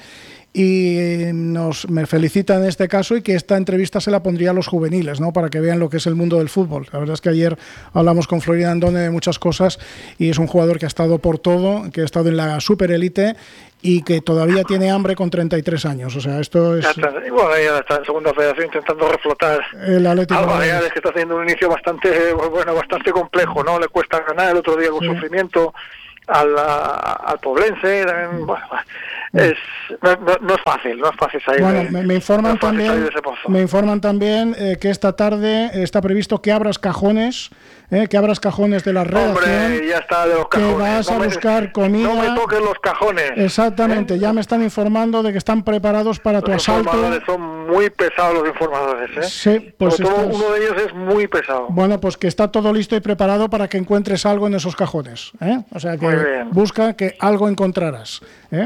y nos me felicitan en este caso y que esta entrevista se la pondría a los juveniles, ¿no? Para que vean lo que es el mundo del fútbol. La verdad es que ayer hablamos con Florina Andone de muchas cosas y es un jugador que ha estado por todo, que ha estado en la superélite y que todavía tiene hambre con treinta y tres años. O sea, esto es... Ya está, bueno, ya está en segunda federación intentando reflotar el Atlético Alba Real, es que está haciendo un inicio bastante, bueno, bastante complejo, ¿no? Le cuesta ganar el otro día con sí. sufrimiento al, al Poblense, bueno, es, no, no, no es fácil, no es fácil salir. Bueno, de, me, me informan no también, me informan también eh, que esta tarde está previsto que abras cajones, eh, que abras cajones de la redacción. Hombre, ya está de los cajones. Que vas no a me, buscar comida. No me toques los cajones. Exactamente, ¿eh? Ya me están informando de que están preparados para los tu asalto. Los informadores son muy pesados los informadores, ¿eh? Sí, pues todo, estás... uno de ellos es muy pesado. Bueno, pues que está todo listo y preparado para que encuentres algo en esos cajones, ¿eh? O sea que busca que algo encontrarás, ¿eh?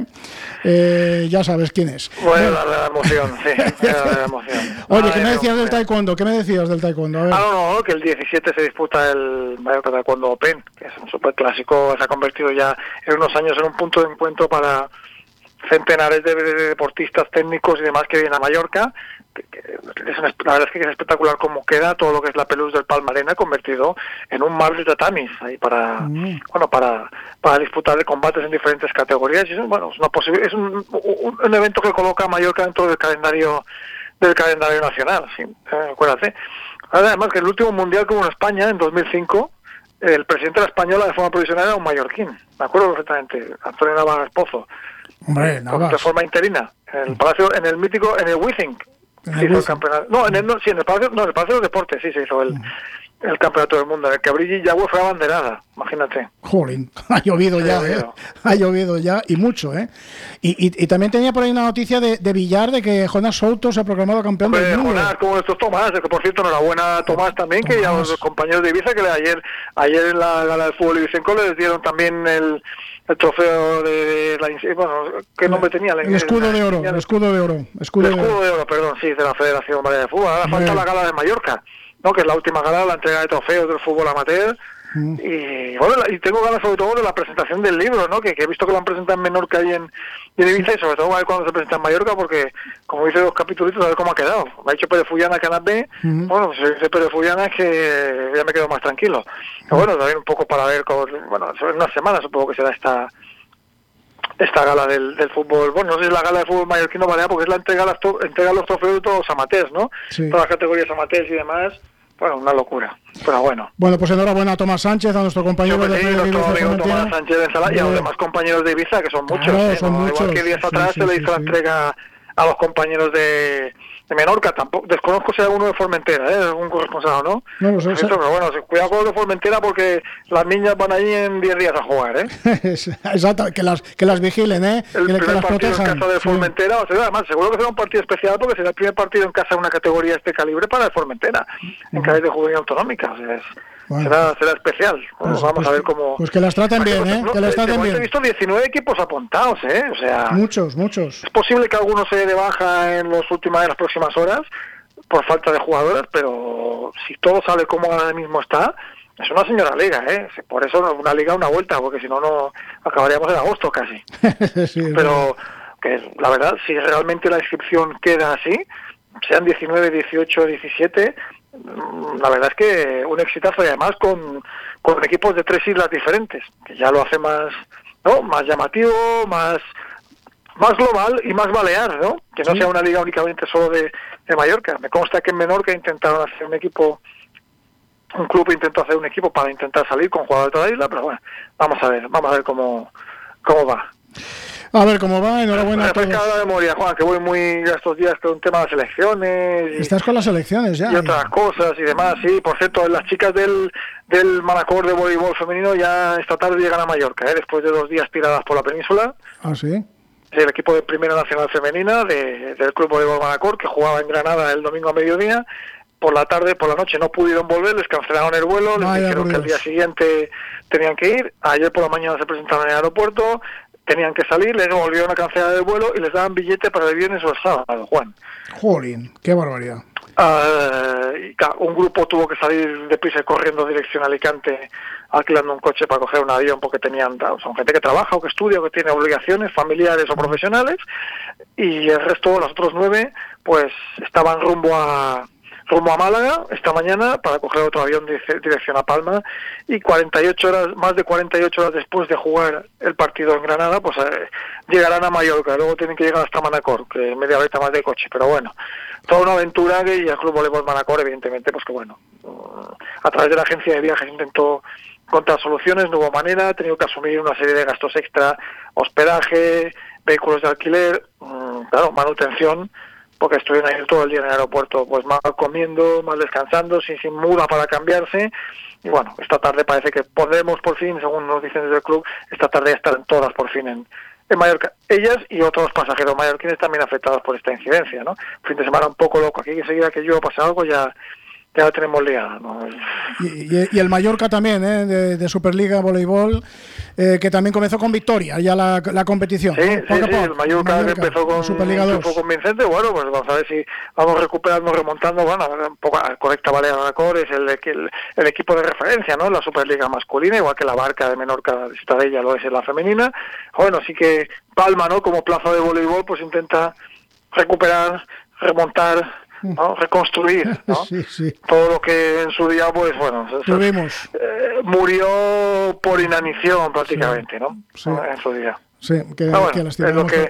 Eh, ya sabes quién es. Bueno, la, la emoción, sí, la emoción. Oye, Ay, ¿qué me decías no, del taekwondo? ¿Qué me decías del taekwondo? A ver. Ah, no, no, que el diecisiete se disputa el Mallorca Taekwondo Open, que es un superclásico, se ha convertido ya en unos años en un punto de encuentro para centenares de, de deportistas técnicos y demás que vienen a Mallorca. Que, que es una, la verdad es que es espectacular cómo queda todo lo que es la pelusa del Palmarena convertido en un mar de tatamis ahí para mm. bueno para para disputar de combates en diferentes categorías. Y es, bueno, es, una posible, es un, un, un evento que coloca a Mallorca dentro del calendario del calendario nacional, sí, eh, acuérdate. Además que el último mundial que hubo en España en dos mil cinco, el presidente de la Española de forma provisional era un mallorquín, me acuerdo perfectamente, Antonio Navas Pozo. Hombre, Navas. De forma interina, en el palacio, en el mítico, en el Withing, se hizo el campeonato. No, en el, no, sí, en el palacio, no, en el palacio de los deportes, sí se hizo el, el campeonato del mundo, en el que Brigitte Yagüe fue abanderada, imagínate. Jolín, ha llovido ya, ha, ¿eh? ha llovido ya, y mucho, ¿eh? Y, y, y también tenía por ahí una noticia de, de Villar, de que Jonás Souto se ha proclamado campeón Hombre, del mundo. Jonás, como estos Tomás, que por cierto, enhorabuena Tomás también, Tomás. Que ya los compañeros de Ibiza, que ayer ayer en la gala del fútbol ibicenco les dieron también el... el trofeo de la... Bueno, ¿qué nombre tenía? El, el escudo de oro, el escudo de oro. Escudo el escudo de oro. de oro, perdón, sí, de la Federación Valenciana de Fútbol. Ahora Bien. falta la gala de Mallorca, ¿no? Que es la última gala, la entrega de trofeos del fútbol amateur. Mm. Y bueno, y tengo ganas sobre todo de la presentación del libro, ¿no? Que, que he visto que lo han presentado en Menorca y en, y en Ibiza, y sobre todo a ver cuando se presenta en Mallorca, porque como dice dos capítulos, a ver cómo ha quedado. Me ha dicho Pérez Fullana que B, mm. bueno, si dice Pérez Fullana es que ya me quedo más tranquilo. Pero bueno, también un poco para ver, cómo, bueno, en una semana supongo que será esta esta gala del, del fútbol, bueno, no sé si es la gala del fútbol mallorquino balear, porque es la entrega, las to, entrega los trofeos de todos los amateurs, ¿no? Sí. Todas las categorías amateurs y demás. Bueno, una locura, pero bueno. Bueno, pues enhorabuena a Tomás Sánchez, a nuestro compañero sí, de sí, nuestro amigo Tomás Sánchez de Ensala, y a los demás compañeros de Ibiza, que son muchos. Claro, ¿eh? son ¿no? muchos. Igual que días atrás sí, se sí, le hizo sí, la entrega a los compañeros de, de Menorca, tampoco desconozco si hay alguno de Formentera, ¿eh? Algún corresponsal, ¿no? No lo sé. Esto, pero bueno, cuidado con los de Formentera porque las niñas van allí en diez días a jugar, ¿eh? Exacto, que las, que las vigilen, ¿eh? El que, primer que las partido protejan. en casa de Formentera, sí. O sea, además seguro que será un partido especial porque será el primer partido en casa de una categoría de este calibre para el Formentera, en uh-huh. cadete de juvenil autonómica, o sea, es... Bueno. Será, será especial. Bueno, pues, vamos pues, a ver cómo. Pues que las traten bien, ¿eh? No, que las traten bien. He visto diecinueve equipos apuntados, ¿eh? O sea. Muchos, muchos. Es posible que alguno se dé de baja en las últimas de las próximas horas por falta de jugadoras, pero si todo sale como ahora mismo está, es una señora liga, ¿eh? Por eso una liga una vuelta, porque si no, no acabaríamos en agosto casi. sí, pero que la verdad, si realmente la inscripción queda así, sean diecinueve, dieciocho, diecisiete. La verdad es que un exitazo, y además con, con equipos de tres islas diferentes, que ya lo hace más, ¿no? Más llamativo, más más global y más balear, ¿no? Que no sí. sea una liga únicamente solo de, de Mallorca. Me consta que en Menorca intentaron hacer un equipo, un club intentó hacer un equipo para intentar salir con jugadores de toda la isla, pero bueno, vamos a ver, vamos a ver cómo cómo va. A ver cómo va, enhorabuena a todos. La memoria, Juan, que voy muy estos días con un tema de las elecciones. Y, Estás con las elecciones ya. Y otras ya. cosas y demás, sí. Por cierto, las chicas del, del Manacor de voleibol femenino ya esta tarde llegan a Mallorca, ¿eh? Después de dos días tiradas por la península. Ah, sí. El equipo de Primera Nacional Femenina de, del Club Voleibol Manacor, que jugaba en Granada el domingo a mediodía, por la tarde, por la noche no pudieron volver, les cancelaron el vuelo, les Vaya, dijeron que al día siguiente tenían que ir, ayer por la mañana se presentaron en el aeropuerto, tenían que salir, les volvieron a cancelar el vuelo y les daban billete para el viernes o el sábado, Juan. Jolín, qué barbaridad. Uh, y claro, un grupo tuvo que salir deprisa corriendo en dirección a Alicante, alquilando un coche para coger un avión porque tenían, son gente que trabaja o que estudia o que tiene obligaciones familiares o profesionales, y el resto, los otros nueve, pues estaban rumbo a rumbo a Málaga esta mañana para coger otro avión de dirección a Palma, y cuarenta y ocho horas, más de cuarenta y ocho horas después de jugar el partido en Granada, pues eh, llegarán a Mallorca, luego tienen que llegar hasta Manacor, que es media horita más de coche, pero bueno, toda una aventura que y el Club Voleibol Manacor, evidentemente, pues que bueno, a través de la agencia de viajes intentó encontrar soluciones, no hubo manera, ha tenido que asumir una serie de gastos extra, hospedaje, vehículos de alquiler, claro, manutención, porque estuvieron ahí todo el día en el aeropuerto, pues mal comiendo, mal descansando, sin, sin muda para cambiarse, y bueno, esta tarde parece que podremos por fin, según nos dicen desde el club, esta tarde ya estarán todas por fin en, en Mallorca, ellas y otros pasajeros mallorquines también afectados por esta incidencia, ¿no? Fin de semana un poco loco, aquí que enseguida que yo pase algo ya... ya la tenemos liada, ¿no? Y, y, y el Mallorca también, ¿eh? de, de Superliga Voleibol, eh, que también comenzó con victoria, ya la, la competición. Sí, ¿no? sí, sí, el Mallorca, Mallorca empezó con Superliga un triunfo convincente, bueno, pues vamos a ver si vamos recuperando, remontando, bueno, un poco correcta Balear Manacor es el, el, el equipo de referencia, ¿no? La Superliga masculina, igual que la Barca de Menorca, de Ciutadella lo es en la femenina. Bueno, sí que Palma, ¿no? Como plaza de voleibol, pues intenta recuperar, remontar, ¿no? Reconstruir, ¿no? Sí, sí. Todo lo que en su día, pues bueno, tuvimos. Eh, murió por inanición prácticamente, sí, ¿no? Sí. En su día. Sí, que, ah, bueno, que es lo que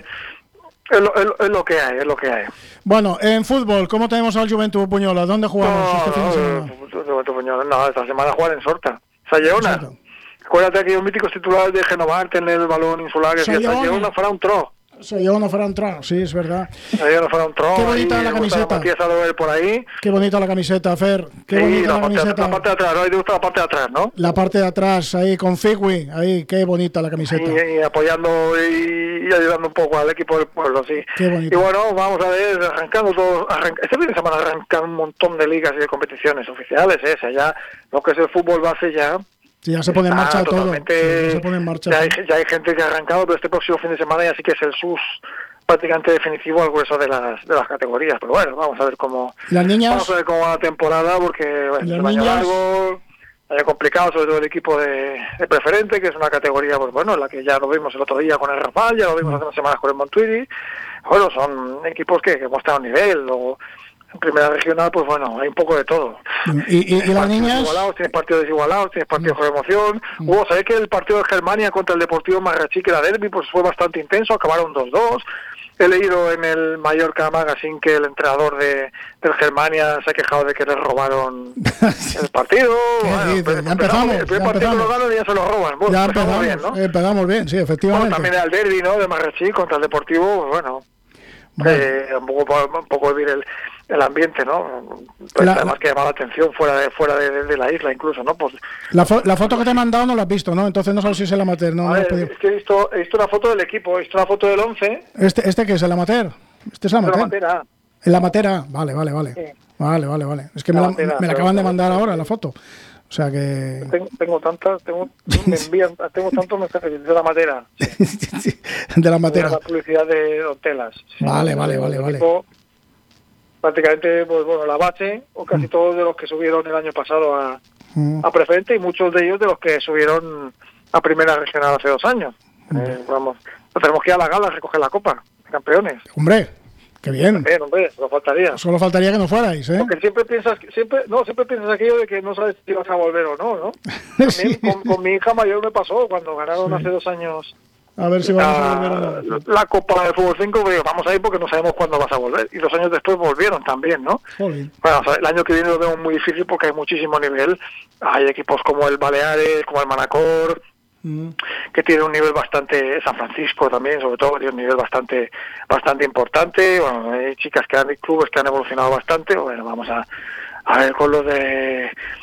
es lo, es, lo, es lo que hay, es lo que hay. Bueno, en fútbol, ¿cómo tenemos al Juventud Puñola? ¿Dónde jugamos no, este fin de semana? Juventud Puñola, no, esta semana juegan en Sorta. Sayona. Acuérdate que los míticos titulares de Genovarte en el balón insular que decía Sayona fará un tro. Sayona fará un tro, sí, es verdad. Sayona fará un tro. Qué bonita la camiseta. Por ahí. Qué bonita la camiseta, Fer. Qué sí, bonita la, la, parte, camiseta. la parte de atrás, ¿no? Ahí te gusta la parte de atrás, ¿no? La parte de atrás, ahí con Figui, ahí, qué bonita la camiseta. Y, y apoyando y, y ayudando un poco al equipo del pueblo, sí. Qué bonito. Y bueno, vamos a ver, arrancando todo, arranca, este fin de semana arrancan un montón de ligas y de competiciones oficiales, ¿eh? O sea, ya lo que es el fútbol base ya... Sí, ya se pone en marcha todo. Sí, ya se pone en marcha. Ya hay, ya hay gente que ha arrancado, pero este próximo fin de semana ya sí que es el sus prácticamente definitivo al grueso de las de las categorías. Pero bueno, vamos a ver cómo las niñas, vamos a ver cómo va la temporada, porque bueno, es un año largo, año complicado, sobre todo el equipo de, de preferente, que es una categoría, pues bueno, en la que ya lo vimos el otro día con el Rafal, ya lo vimos hace unas semanas con el Montuiri. Bueno, son equipos que, que muestran nivel, o en primera regional, pues bueno, hay un poco de todo. ¿Y, y, y las niñas? Igualados, tienes partidos desigualados, tienes partidos de emoción. Mm. Hubo, ¿sabés que el partido de Germania contra el Deportivo Marrachí, que era derbi, pues fue bastante intenso, acabaron dos dos. He leído en el Mallorca Magazine que el entrenador de del Germania se ha quejado de que les robaron el partido. Bueno, pues, ya empezamos. El primer ya partido empezamos. lo ganan y ya se lo roban. Bueno, ya empezamos bien, ¿no? empezamos bien, sí, efectivamente. Bueno, también era el derbi, ¿no? De Marrachí contra el Deportivo, pues bueno. bueno. Eh, un poco, un poco vivir el el ambiente, ¿no? Pues la, además que llama la atención fuera de fuera de, de, de la isla incluso, ¿no? Pues la, fo la foto que te he mandado no la has visto, ¿no? Entonces no sabes si es el amateur, ¿no? Ver, no es que he visto, he visto una foto del equipo, he visto una foto del once. ¿Este, este qué es el amateur? Este es el amateur. El amateur. El amateur, vale, vale, vale. Sí. Vale, vale, vale. Es que me la, me la acaban de mandar ahora la foto. O sea que... Tengo, tengo tantas, tengo, me envían, tengo tantos mensajes de la madera. Sí. De la madera. De la publicidad de Hotelas. Sí. Vale, vale, vale, vale. Equipo, prácticamente, pues bueno, la base, o casi mm. todos de los que subieron el año pasado a, mm. a preferente, y muchos de ellos de los que subieron a primera regional hace dos años. Mm. Eh, vamos, no tenemos que ir a la gala a recoger la copa de campeones. Hombre, qué bien. Bien, hombre, solo faltaría. Solo faltaría que no fuerais, ¿eh? Porque siempre piensas, siempre, no, siempre piensas aquello de que no sabes si vas a volver o no, ¿no? También sí. con, con mi hija mayor me pasó cuando ganaron sí. hace dos años. A ver si vamos a volver o no. La Copa de Fútbol cinco, pero vamos a ir porque no sabemos cuándo vas a volver. Y dos años después volvieron también, ¿no? Joder. Bueno, o sea, el año que viene lo vemos muy difícil porque hay muchísimo nivel. Hay equipos como el Baleares, como el Manacor, mm. que tienen un nivel bastante... San Francisco también, sobre todo, tiene un nivel bastante bastante importante. Bueno, hay chicas que han... clubes que han evolucionado bastante. Bueno, vamos a, a ver con los de...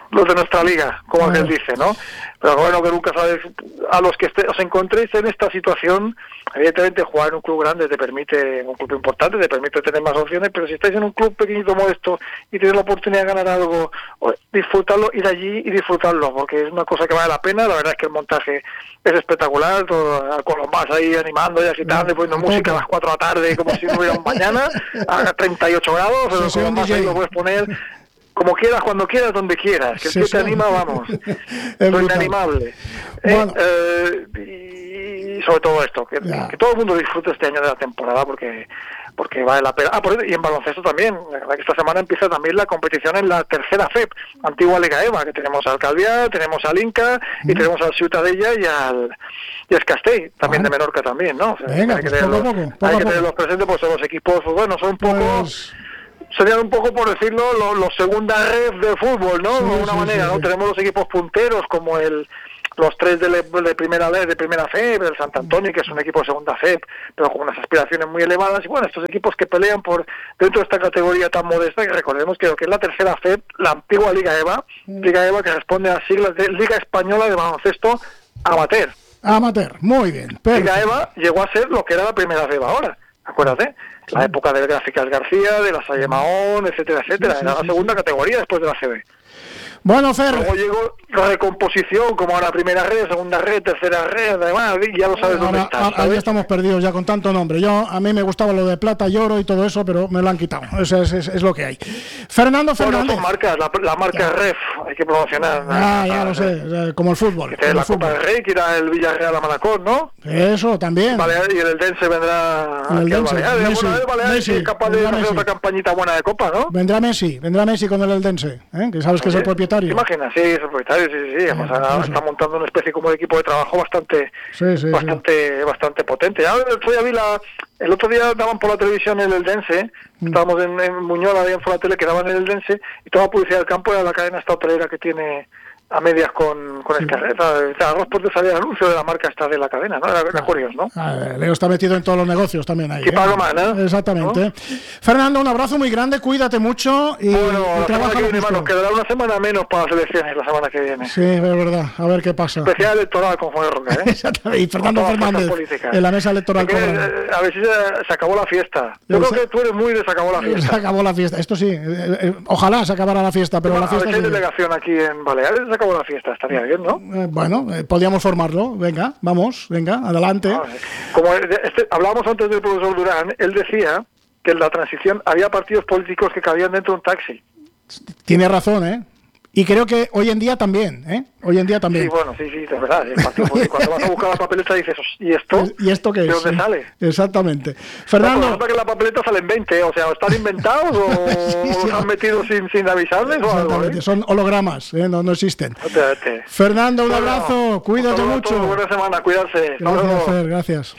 los de nuestra liga, como Ah. aquel dice, ¿no? Pero bueno, que nunca sabes, a los que esté, os encontréis en esta situación, evidentemente jugar en un club grande te permite, un club importante, te permite tener más opciones, pero si estáis en un club pequeñito, modesto, y tenéis la oportunidad de ganar algo, disfrutarlo, ir allí y disfrutarlo, porque es una cosa que vale la pena. La verdad es que el montaje es espectacular, todo, con los más ahí animando y agitando y poniendo música a las cuatro de la tarde, como si no hubiera un mañana, a treinta y ocho grados, pero con los más ahí lo puedes poner como quieras, cuando quieras, donde quieras, que el Sí, que sí. te anima, vamos, Es lo brutal. inanimable. Bueno. Eh, eh, y sobre todo esto, que, Ya. que todo el mundo disfrute este año de la temporada, porque porque vale la pena. Ah, por eso, y en baloncesto también, la verdad que esta semana empieza también la competición en la tercera F E P, antigua Liga EVA, que tenemos al Calviá, tenemos al Inca, y Mm. tenemos al Ciutadella y al y al Castell, también Bueno. de Menorca también, ¿no? O sea, Venga, hay que pues tenerlos, poco a poco, poco hay a que poco. tenerlos presentes, pues son los equipos, pues bueno, son un poco... Pues, Serían un poco, por decirlo, los, los segunda ref de fútbol, ¿no? Sí, de alguna sí, manera, sí, ¿no? sí. Tenemos los equipos punteros como el los tres de, le- de primera de primera F E P, el Sant Antoni, que es un equipo de segunda F E P, pero con unas aspiraciones muy elevadas, y bueno, estos equipos que pelean por dentro de esta categoría tan modesta, que recordemos que lo que es la tercera F E P, la antigua Liga EVA, Liga EVA que responde a las siglas de Liga Española de Baloncesto Amateur. amateur, muy bien. Liga Perfecto. EVA llegó a ser lo que era la primera F E P ahora, acuérdate, la época del Gráficas García, de la Salle Mahón, etcétera, etcétera, Sí, sí, era sí, la segunda categoría después de la C B. Bueno, Fer, Luego llegó la recomposición, como ahora primera red, segunda red, tercera red, además, y ya lo sabes dónde ahora, está, ahora ya ¿sabes? estamos perdidos ya con tanto nombre. Yo A mí me gustaba lo de plata y oro y todo eso, pero me lo han quitado. Eso es, es, es lo que hay. Fernando Bueno, Fernández. son marcas, la, la marca Ref, hay que promocionar. Ah, ya lo sé, eh, como el fútbol. Que como la el Copa fútbol. del Rey, que irá el Villarreal a Manacor, ¿no? Eso también. Balear, y el Eldense vendrá El aquí al Eldense, Baleares. Messi, Bueno, el Baleares Messi, es capaz de vendrá hacer Messi. otra campañita buena de Copa, ¿no? Vendrá Messi, vendrá Messi con el Eldense, ¿eh? Que sabes que es el ¿Sí? propietario. ¿Te imaginas? Sí, es el propietario, sí, sí, sí. Además, ahora eso. está montando una especie como de equipo de trabajo bastante Sí, sí, sí. bastante bastante potente. Ya el otro día vi la, el otro día daban por la televisión el Eldense, Mm. estábamos en, en Muñola, bien por la tele, que daban el Eldense, y toda la publicidad del campo era la cadena esta hotelera que tiene a medias con, con Escarreta. O sea, dos por tres salía el anuncio de la marca esta de la cadena, ¿no? Era, era curioso, ¿no? Ah, Leo está metido en todos los negocios también ahí. Que ¿eh? paga más, ¿no? Exactamente. Fernando, un abrazo muy grande, cuídate mucho y, Bueno, y la semana trabaja que lo viene, justo. hermano, quedará una semana menos para las elecciones la semana que viene. Sí, es verdad. A ver qué pasa. Especial electoral con Juan Roca, ¿eh? Exactamente. Y Fernando Con todas las Fernández fuerzas políticas. en la mesa electoral. Es que, cobra. eh, a ver si se, se acabó la fiesta. Yo Yo creo sé. que tú eres muy de se acabó la Se fiesta. acabó la fiesta. Esto sí. eh, eh, ojalá se acabara la fiesta, pero la a ver fiesta si hay sigue. delegación aquí en Baleares, se acabó la fiesta, estaría bien, ¿no? Eh, bueno, eh, podríamos formarlo. Venga, vamos, venga, adelante. Ah, Como este, hablábamos antes del profesor Durán, él decía que en la transición había partidos políticos que cabían dentro de un taxi. Tiene razón, ¿eh? Y creo que hoy en día también, ¿eh? Hoy en día también. Sí, bueno, sí, sí, de verdad. El partido político, cuando vas a buscar la papeleta dices, ¿y esto? ¿Y esto qué es? ¿De dónde Sí. sale? Exactamente. No, Fernando. pues resulta que en la papeleta salen veinte, o sea, o están inventados o, Sí, o sí. los han metido sin, sin avisarles o algo, Exactamente, ¿eh? son hologramas, ¿eh? no, no existen. Espérate. Fernando, un Bueno, abrazo, cuídate un saludo a mucho. todos, buena semana, cuidarse. Hasta Gracias, luego. Fer, gracias.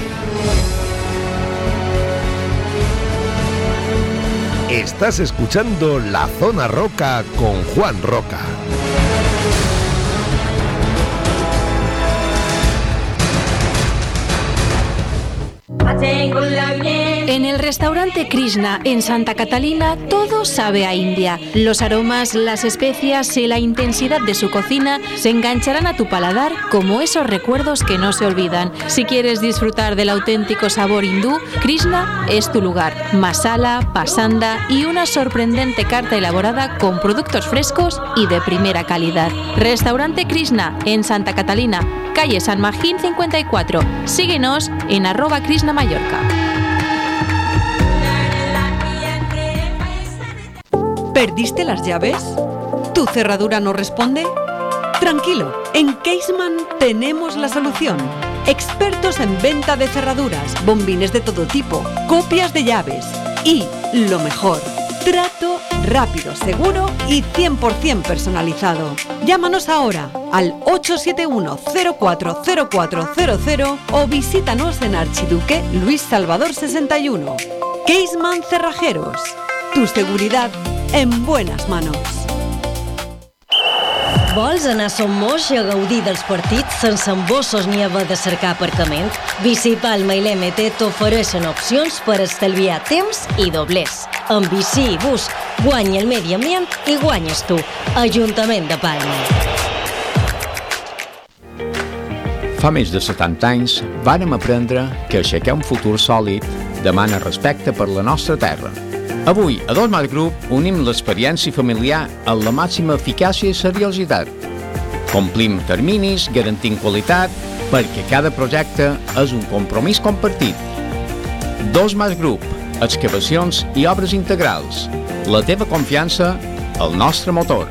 Estás escuchando La Zona Roca con Juan Roca. En el restaurante Krishna en Santa Catalina todo sabe a India. Los aromas, las especias y la intensidad de su cocina se engancharán a tu paladar como esos recuerdos que no se olvidan. Si quieres disfrutar del auténtico sabor hindú, Krishna es tu lugar. Masala, pasanda y una sorprendente carta elaborada con productos frescos y de primera calidad. Restaurante Krishna en Santa Catalina, calle San Magín cincuenta y cuatro. Síguenos en arroba Krishna Mallorca. ¿Perdiste las llaves? ¿Tu cerradura no responde? Tranquilo, en Caseman tenemos la solución. Expertos en venta de cerraduras, bombines de todo tipo, copias de llaves y, lo mejor, trato rápido, seguro y cien por ciento personalizado. Llámanos ahora al ocho siete uno cero cuatro cero cuatro cero cero o visítanos en Archiduque Luis Salvador sesenta y uno. Caseman Cerrajeros. Tu seguridad en buenas manos. Vols anar a Son Moix a gaudir dels partits sense embossos ni haver de cercar aparcament? Bicipalma i l'M T t'ofereixen opcions per estalviar temps i doblers. Amb bici i bus Guanya el medi ambient i guanyes tu. Ajuntament de Palma. Fa més de setanta anys vàrem aprendre que aixecar un futur sòlid demana respecte per la nostra terra. Avui, a Dos Mas Group, unim l'experiència familiar amb la màxima eficàcia i seriositat. Complim terminis, garantint qualitat, perquè cada projecte és un compromís compartit. Dos Mas Group, excavacions i obres integrals. La teva confiança, el nostre motor.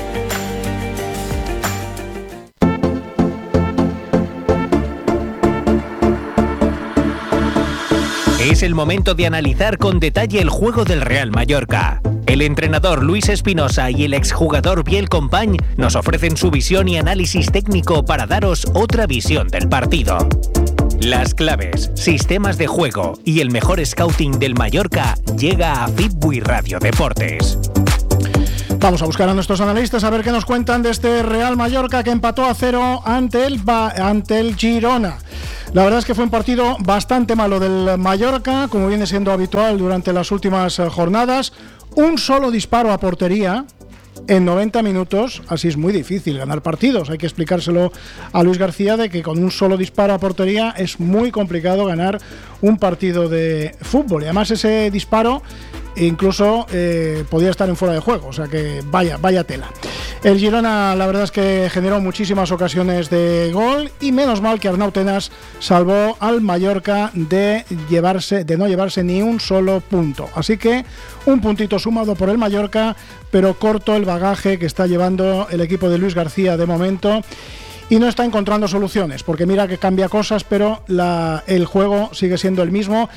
Es el momento de analizar con detalle el juego del Real Mallorca. El entrenador Luis Espinosa y el exjugador Biel Company nos ofrecen su visión y análisis técnico para daros otra visión del partido. Las claves, sistemas de juego y el mejor scouting del Mallorca llega a Fitbui Radio Deportes. Vamos a buscar a nuestros analistas a ver qué nos cuentan de este Real Mallorca que empató a cero ante el, ante el Girona. La verdad es que fue un partido bastante malo del Mallorca, como viene siendo habitual durante las últimas jornadas. Un solo disparo a portería en noventa minutos, así es muy difícil ganar partidos. Hay que explicárselo a Luis García de que con un solo disparo a portería es muy complicado ganar un partido de fútbol. Y además ese disparo incluso eh, podía estar en fuera de juego, o sea que vaya, vaya tela. El Girona la verdad es que generó muchísimas ocasiones de gol y menos mal que Arnau Tenas salvó al Mallorca de llevarse, de no llevarse ni un solo punto. Así que un puntito sumado por el Mallorca, pero corto el bagaje que está llevando el equipo de Luis García de momento. Y no está encontrando soluciones, porque mira que cambia cosas, pero la, el juego sigue siendo el mismo.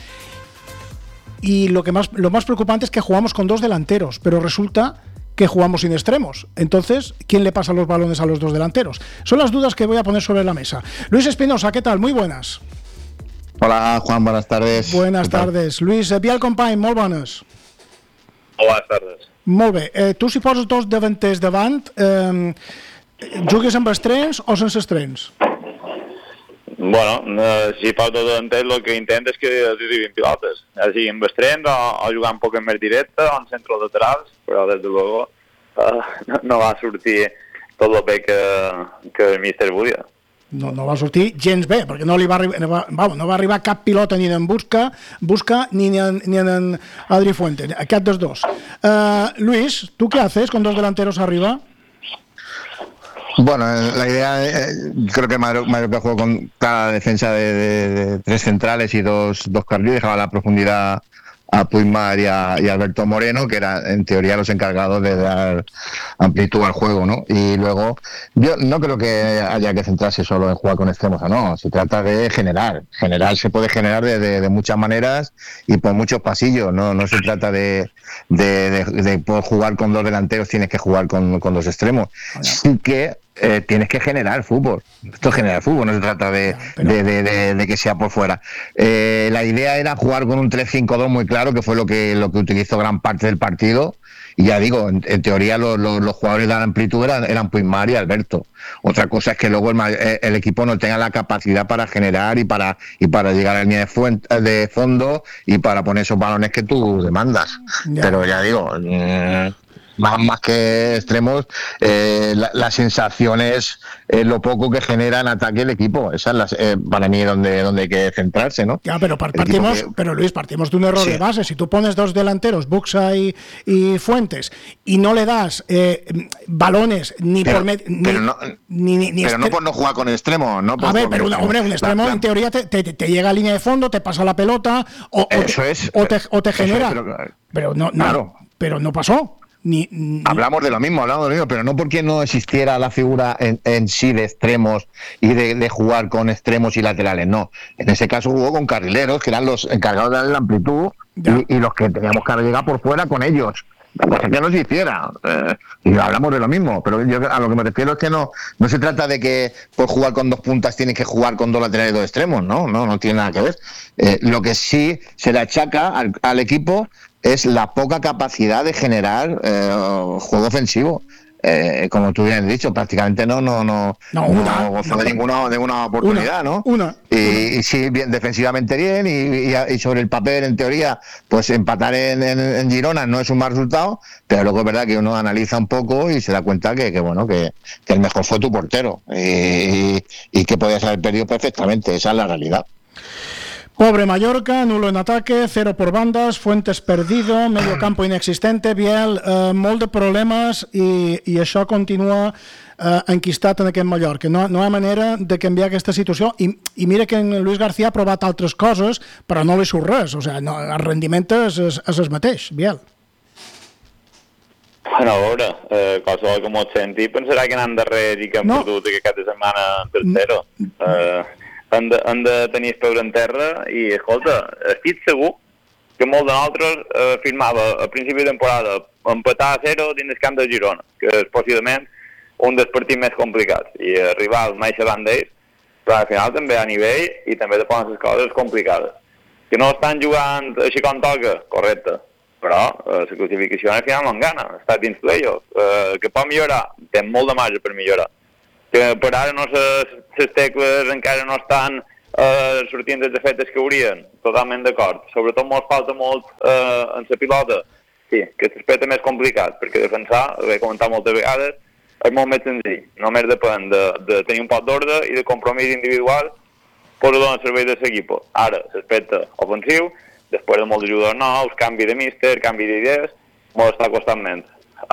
Y lo que más, lo más preocupante es que jugamos con dos delanteros, pero resulta que jugamos sin extremos. Entonces, ¿quién le pasa los balones a los dos delanteros? Son las dudas que voy a poner sobre la mesa. Luis Espinosa, ¿qué tal? Muy buenas. Hola, Juan, buenas tardes. Buenas tardes. Luis, Biel Company, molt bones. Buenas tardes. Molt bé. Eh, tu, si poses dos davanters davant, eh, jugues amb estrenes o sense estrenes? Bueno, eh, si fas dos davanters, el que intenta és que arribin pilotes. Ja sigui amb estrenes o, o jugar un poc més directe o en centres laterals, però des de luego eh, no, no va sortir tot el bé que, que el míster volia. No, no va sortir gens bé, perquè no li va arribar, no va, vamos, no va arribar cap pilota ni en Busca, Busca ni en, ni en Adri Fuentes, cap dels dos. Uh, Luis, ¿tú qué haces con dos delanteros arriba? Bueno, la idea, eh, creo que Mallorca jugó con clara defensa de, de, de tres centrales y dos, dos carriles, dejaba la profundidad a Puigmar y a, y a Alberto Moreno, que eran en teoría los encargados de dar amplitud al juego, ¿no? Y luego, yo no creo que haya que centrarse solo en jugar con extremos, no, se trata de generar, generar se puede generar de, de, de muchas maneras y por muchos pasillos, no, no se trata de, de, de, de por jugar con dos delanteros tienes que jugar con, con dos extremos, sí que Eh, tienes que generar fútbol. Esto es generar fútbol, no se trata de, de, de, de, de que sea por fuera. Eh, la idea era jugar con un tres cinco dos muy claro, que fue lo que, lo que utilizó gran parte del partido. Y ya digo, en, en teoría los, los, los jugadores de la amplitud eran, eran Puigmar y Alberto. Otra cosa es que luego el, el equipo no tenga la capacidad para generar y para y para llegar a la línea de, fuente, de fondo y para poner esos balones que tú demandas. Ya. Pero ya digo... Eh, Más, más que extremos, eh, la, la sensación es eh, lo poco que genera en ataque el equipo. Esa es la, eh, para mí donde, donde hay que centrarse, ¿no? Ya, pero partimos, que... pero Luis, partimos de un error sí. de base. Si tú pones dos delanteros, Buxa y, y Fuentes, y no le das eh, balones ni pero, por medio, pero, no, ni, ni, ni pero no por no jugar con extremo, ¿no? Por, a ver, por pero por, hombre, un extremo la, en teoría te, te, te llega a línea de fondo, te pasa la pelota o, eso o, te, es, o, te, o te genera. Es, pero, pero no, no, claro. pero no pasó. Ni, ni... Hablamos de lo mismo, hablamos de lo mismo, pero no porque no existiera la figura en, en sí de extremos y de, de jugar con extremos y laterales, no. En ese caso jugó con carrileros, que eran los encargados de darle la amplitud y, y los que teníamos que llegar por fuera con ellos. Para que no se hiciera. Eh, y hablamos de lo mismo, pero yo a lo que me refiero es que no no se trata de que por jugar con dos puntas tienes que jugar con dos laterales y dos extremos, no, no, no tiene nada que ver. Eh, lo que sí se le achaca al, al equipo es la poca capacidad de generar eh, juego ofensivo. eh, como tú bien has dicho, prácticamente no no no, no, una, no gozó de ninguna, de ninguna oportunidad, una, ¿no? Una, y, una. y sí, bien, defensivamente bien, y, y, y sobre el papel, en teoría, pues empatar en, en, en Girona no es un mal resultado, pero luego es verdad que uno analiza un poco y se da cuenta que, que bueno, que, que el mejor fue tu portero, y, y, y que podías haber perdido perfectamente, esa es la realidad. Pobre Mallorca, nulo en ataque, cero por bandas, Fuentes perdido, medio campo inexistente, Biel, eh, molt de problemes i, i això continua eh, enquistat en aquest Mallorca. No, no hi ha manera de canviar aquesta situació i, i mira que en Luis García ha provat altres coses, però no li surt res, o sigui, no, el rendiment és, és, és el mateix, Biel. Bueno, a veure, eh, qualsevol que m'ho senti pensarà que anant darrere i que hem no. perdut aquesta setmana tercero. Eh, han de, han de tenir peus en terra i, escolta, estic segur que molt de nosaltres eh, firmava a principi de temporada empatar a zero dins el camp de Girona, que és possiblement un dels partits més complicats, i arribar al més davant d'ells, però al final també a nivell i també de poden les coses complicades. Que no estan jugant així com toca, correcte, però eh, la classificació al final no engana, està dins playoff, eh, que pot millorar, té molt de marge per millorar. Que per ara no les tecles encara no estan eh, sortint dels efectes que haurien, totalment d'acord. Sobretot molt falta molt eh, en la pilota. Sí, que és l'aspecte més complicat, perquè defensar, ho he comentat moltes vegades, és molt més senzill. Només depèn de, de tenir un poc d'ordre i de compromís individual per donar servei de l'equip. Ara, l'aspecte ofensiu, després de molts jugadors nous, canvi de míster, canvi d'idees, molt està costant menys.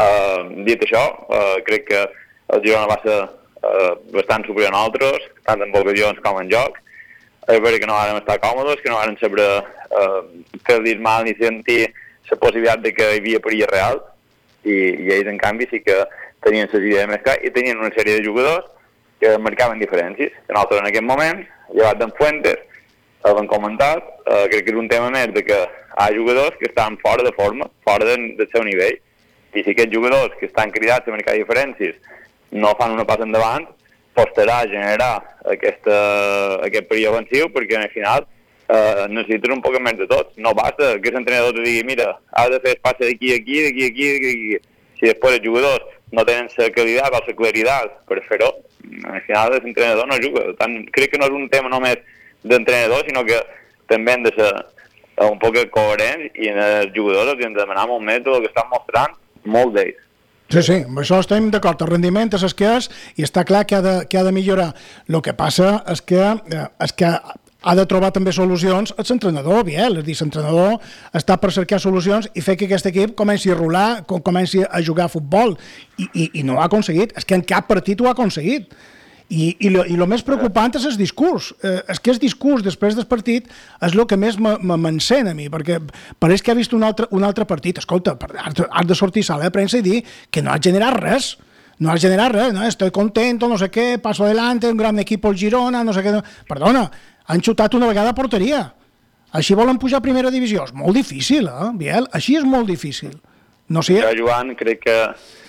Uh, dit això, uh, crec que el Girona va ser Uh, bastant superior a nosaltres, tant en ocasions com en joc. És veritat que no vam estar còmodes, que no vam saber uh, fer-li mal ni sentir la possibilitat de que hi havia perill real, i, i ells en canvi sí que tenien les idees més clares i tenien una sèrie de jugadors que marcaven diferències. Que nosaltres en aquest moment, llevat d'en Fuentes, hem comentat, uh, crec que és un tema més de que hi ha jugadors que estan fora de forma, fora de, del seu nivell, i si aquests jugadors que estan cridats a marcar diferències no fan una passa endavant, costarà generar aquesta, aquest perill ofensiu, perquè al final eh, necessiten un poc més de tot. No basta que l'entrenador te digui, mira, has de fer el passe d'aquí, aquí, d'aquí, aquí, d'aquí. Si després els jugadors no tenen la qualitat o la claritat per fer-ho, al final l'entrenador no juga. Tant, crec que no és un tema només d'entrenador, sinó que també hem de ser un poc coherents i els jugadors els hem de demanar molt més del que estan mostrant molt d'ells. Sí, sí, amb això estem d'acord. El rendiment és el que és i està clar que ha de, que ha de millorar. El que passa és que, és que ha de trobar també solucions l'entrenador, Biel. És a dir, l'entrenador està per cercar solucions i fer que aquest equip comenci a rolar, comenci a jugar a futbol. I, i, i no ho ha aconseguit. És que en cap partit ho ha aconseguit. I, i, lo, i lo més preocupant és el discurs. Eh, és que el discurs després del partit és el que més m'encén a mi, perquè pareix que ha vist un altre, un altre partit. Escolta, has de sortir a sala de premsa i dir que no has generat res. No has generat res, no? Estoy contento, no sé què, paso adelante, un gran equip al Girona, no sé què... Perdona, han xutat una vegada a porteria. Així volen pujar a primera divisió. És molt difícil, eh, Biel? Així és molt difícil. No sé... Jo, Joan, crec que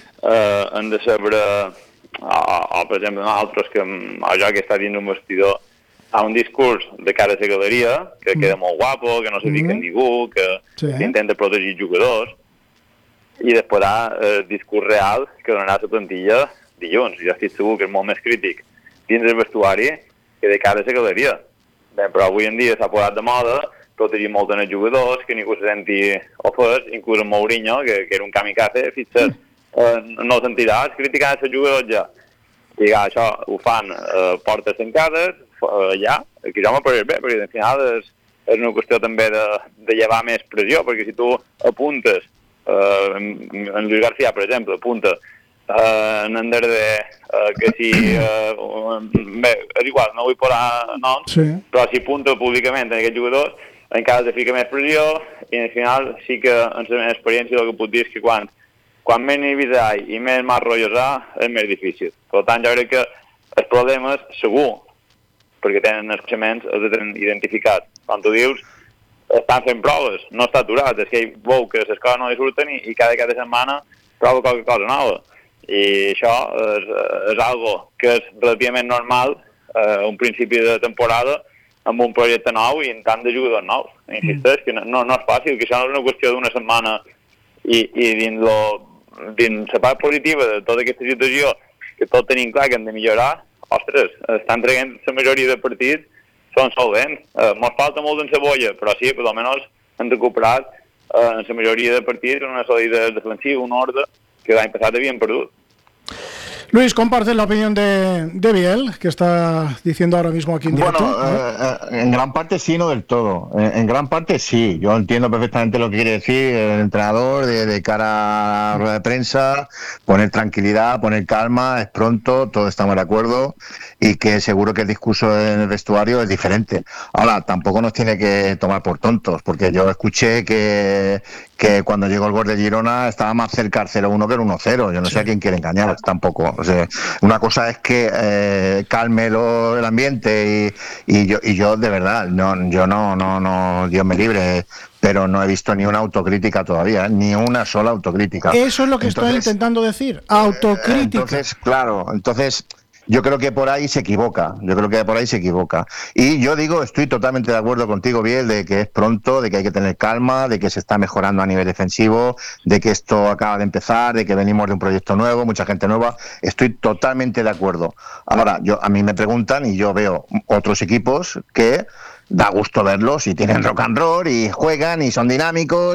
eh, han de saber... O, o per exemple, nosaltres que jo que està dins un vestidor a un discurs de cara a la galeria que mm. queda molt guapo, que no se fica mm. ningú, que sí. intenta protegir jugadors, i després hi ha el discurs real que donarà la plantilla dilluns. Jo estic segur que és molt més crític dins del vestuari que de cara a la galeria. Bé, però avui en dia s'ha posat de moda protegir molt en els jugadors, que ningú se senti ofès, inclús en Mourinho, que, que era un kamikaze, fixa't, Uh, no sentiràs criticar els jugadors ja. I ja, això ho fan uh, portes tancades, uh, ja, que jo m'ho pareix bé, perquè al final és, és una qüestió també de, de llevar més pressió, perquè si tu apuntes, uh, en, en Luis García, per exemple, apunta uh, en Anderdé, uh, que si... Uh, bé, és igual, no vull posar noms, sí. Però si apunta públicament en aquests jugadors, encara te fica més pressió, i al final sí que en la meva experiència el que puc dir és que quan Quan més nivis hi ha i més mal rotllos hi ha, és més difícil. Per tant, jo crec que els problemes, segur, perquè tenen els coneixements, els tenen identificats. Quan tu dius, estan fent proves, no està aturat, és que ell veu que les coses no li surten i, i cada cada setmana prova qualque cosa nova. I això és, és algo que és relativament normal, eh, un principi de temporada, amb un projecte nou i en tant de jugadors nous. Insisteix que no, no és fàcil, que això no és una qüestió d'una setmana i, i dins lo dins la part positiva de tota aquesta situació, que tot tenim clar que hem de millorar, ostres, estan traient la majoria de partits, són solvents. Eh, mos falta molt en cebolla, però sí, per almenys han recuperat eh, en la majoria de partits una solidesa defensiva, un ordre que l'any passat havien perdut. Luis, ¿compartes la opinión de, de Biel, que está diciendo ahora mismo aquí en directo? Bueno, eh, eh, en gran parte sí, no del todo. En, en gran parte sí. Yo entiendo perfectamente lo que quiere decir el entrenador de, de cara a la rueda de prensa, poner tranquilidad, poner calma, es pronto, todos estamos de acuerdo, y que seguro que el discurso en el vestuario es diferente. Ahora, tampoco nos tiene que tomar por tontos, porque yo escuché que, que cuando llegó el gol de Girona estaba más cerca al cero uno que el uno cero. Yo no sí. sé a quién quiere engañar tampoco. O sea, una cosa es que eh, calme lo, el ambiente y, y yo y yo de verdad no yo no no no Dios me libre, pero no he visto ni una autocrítica todavía, ¿eh? Ni una sola autocrítica. Eso es lo que entonces, estoy intentando decir, autocrítica. Entonces, claro, entonces yo creo que por ahí se equivoca, yo creo que por ahí se equivoca. Y yo digo, estoy totalmente de acuerdo contigo, Biel, de que es pronto, de que hay que tener calma, de que se está mejorando a nivel defensivo, de que esto acaba de empezar, de que venimos de un proyecto nuevo, mucha gente nueva. Estoy totalmente de acuerdo. Ahora, yo a mí me preguntan y yo veo otros equipos que da gusto verlos y tienen rock and roll y juegan y son dinámicos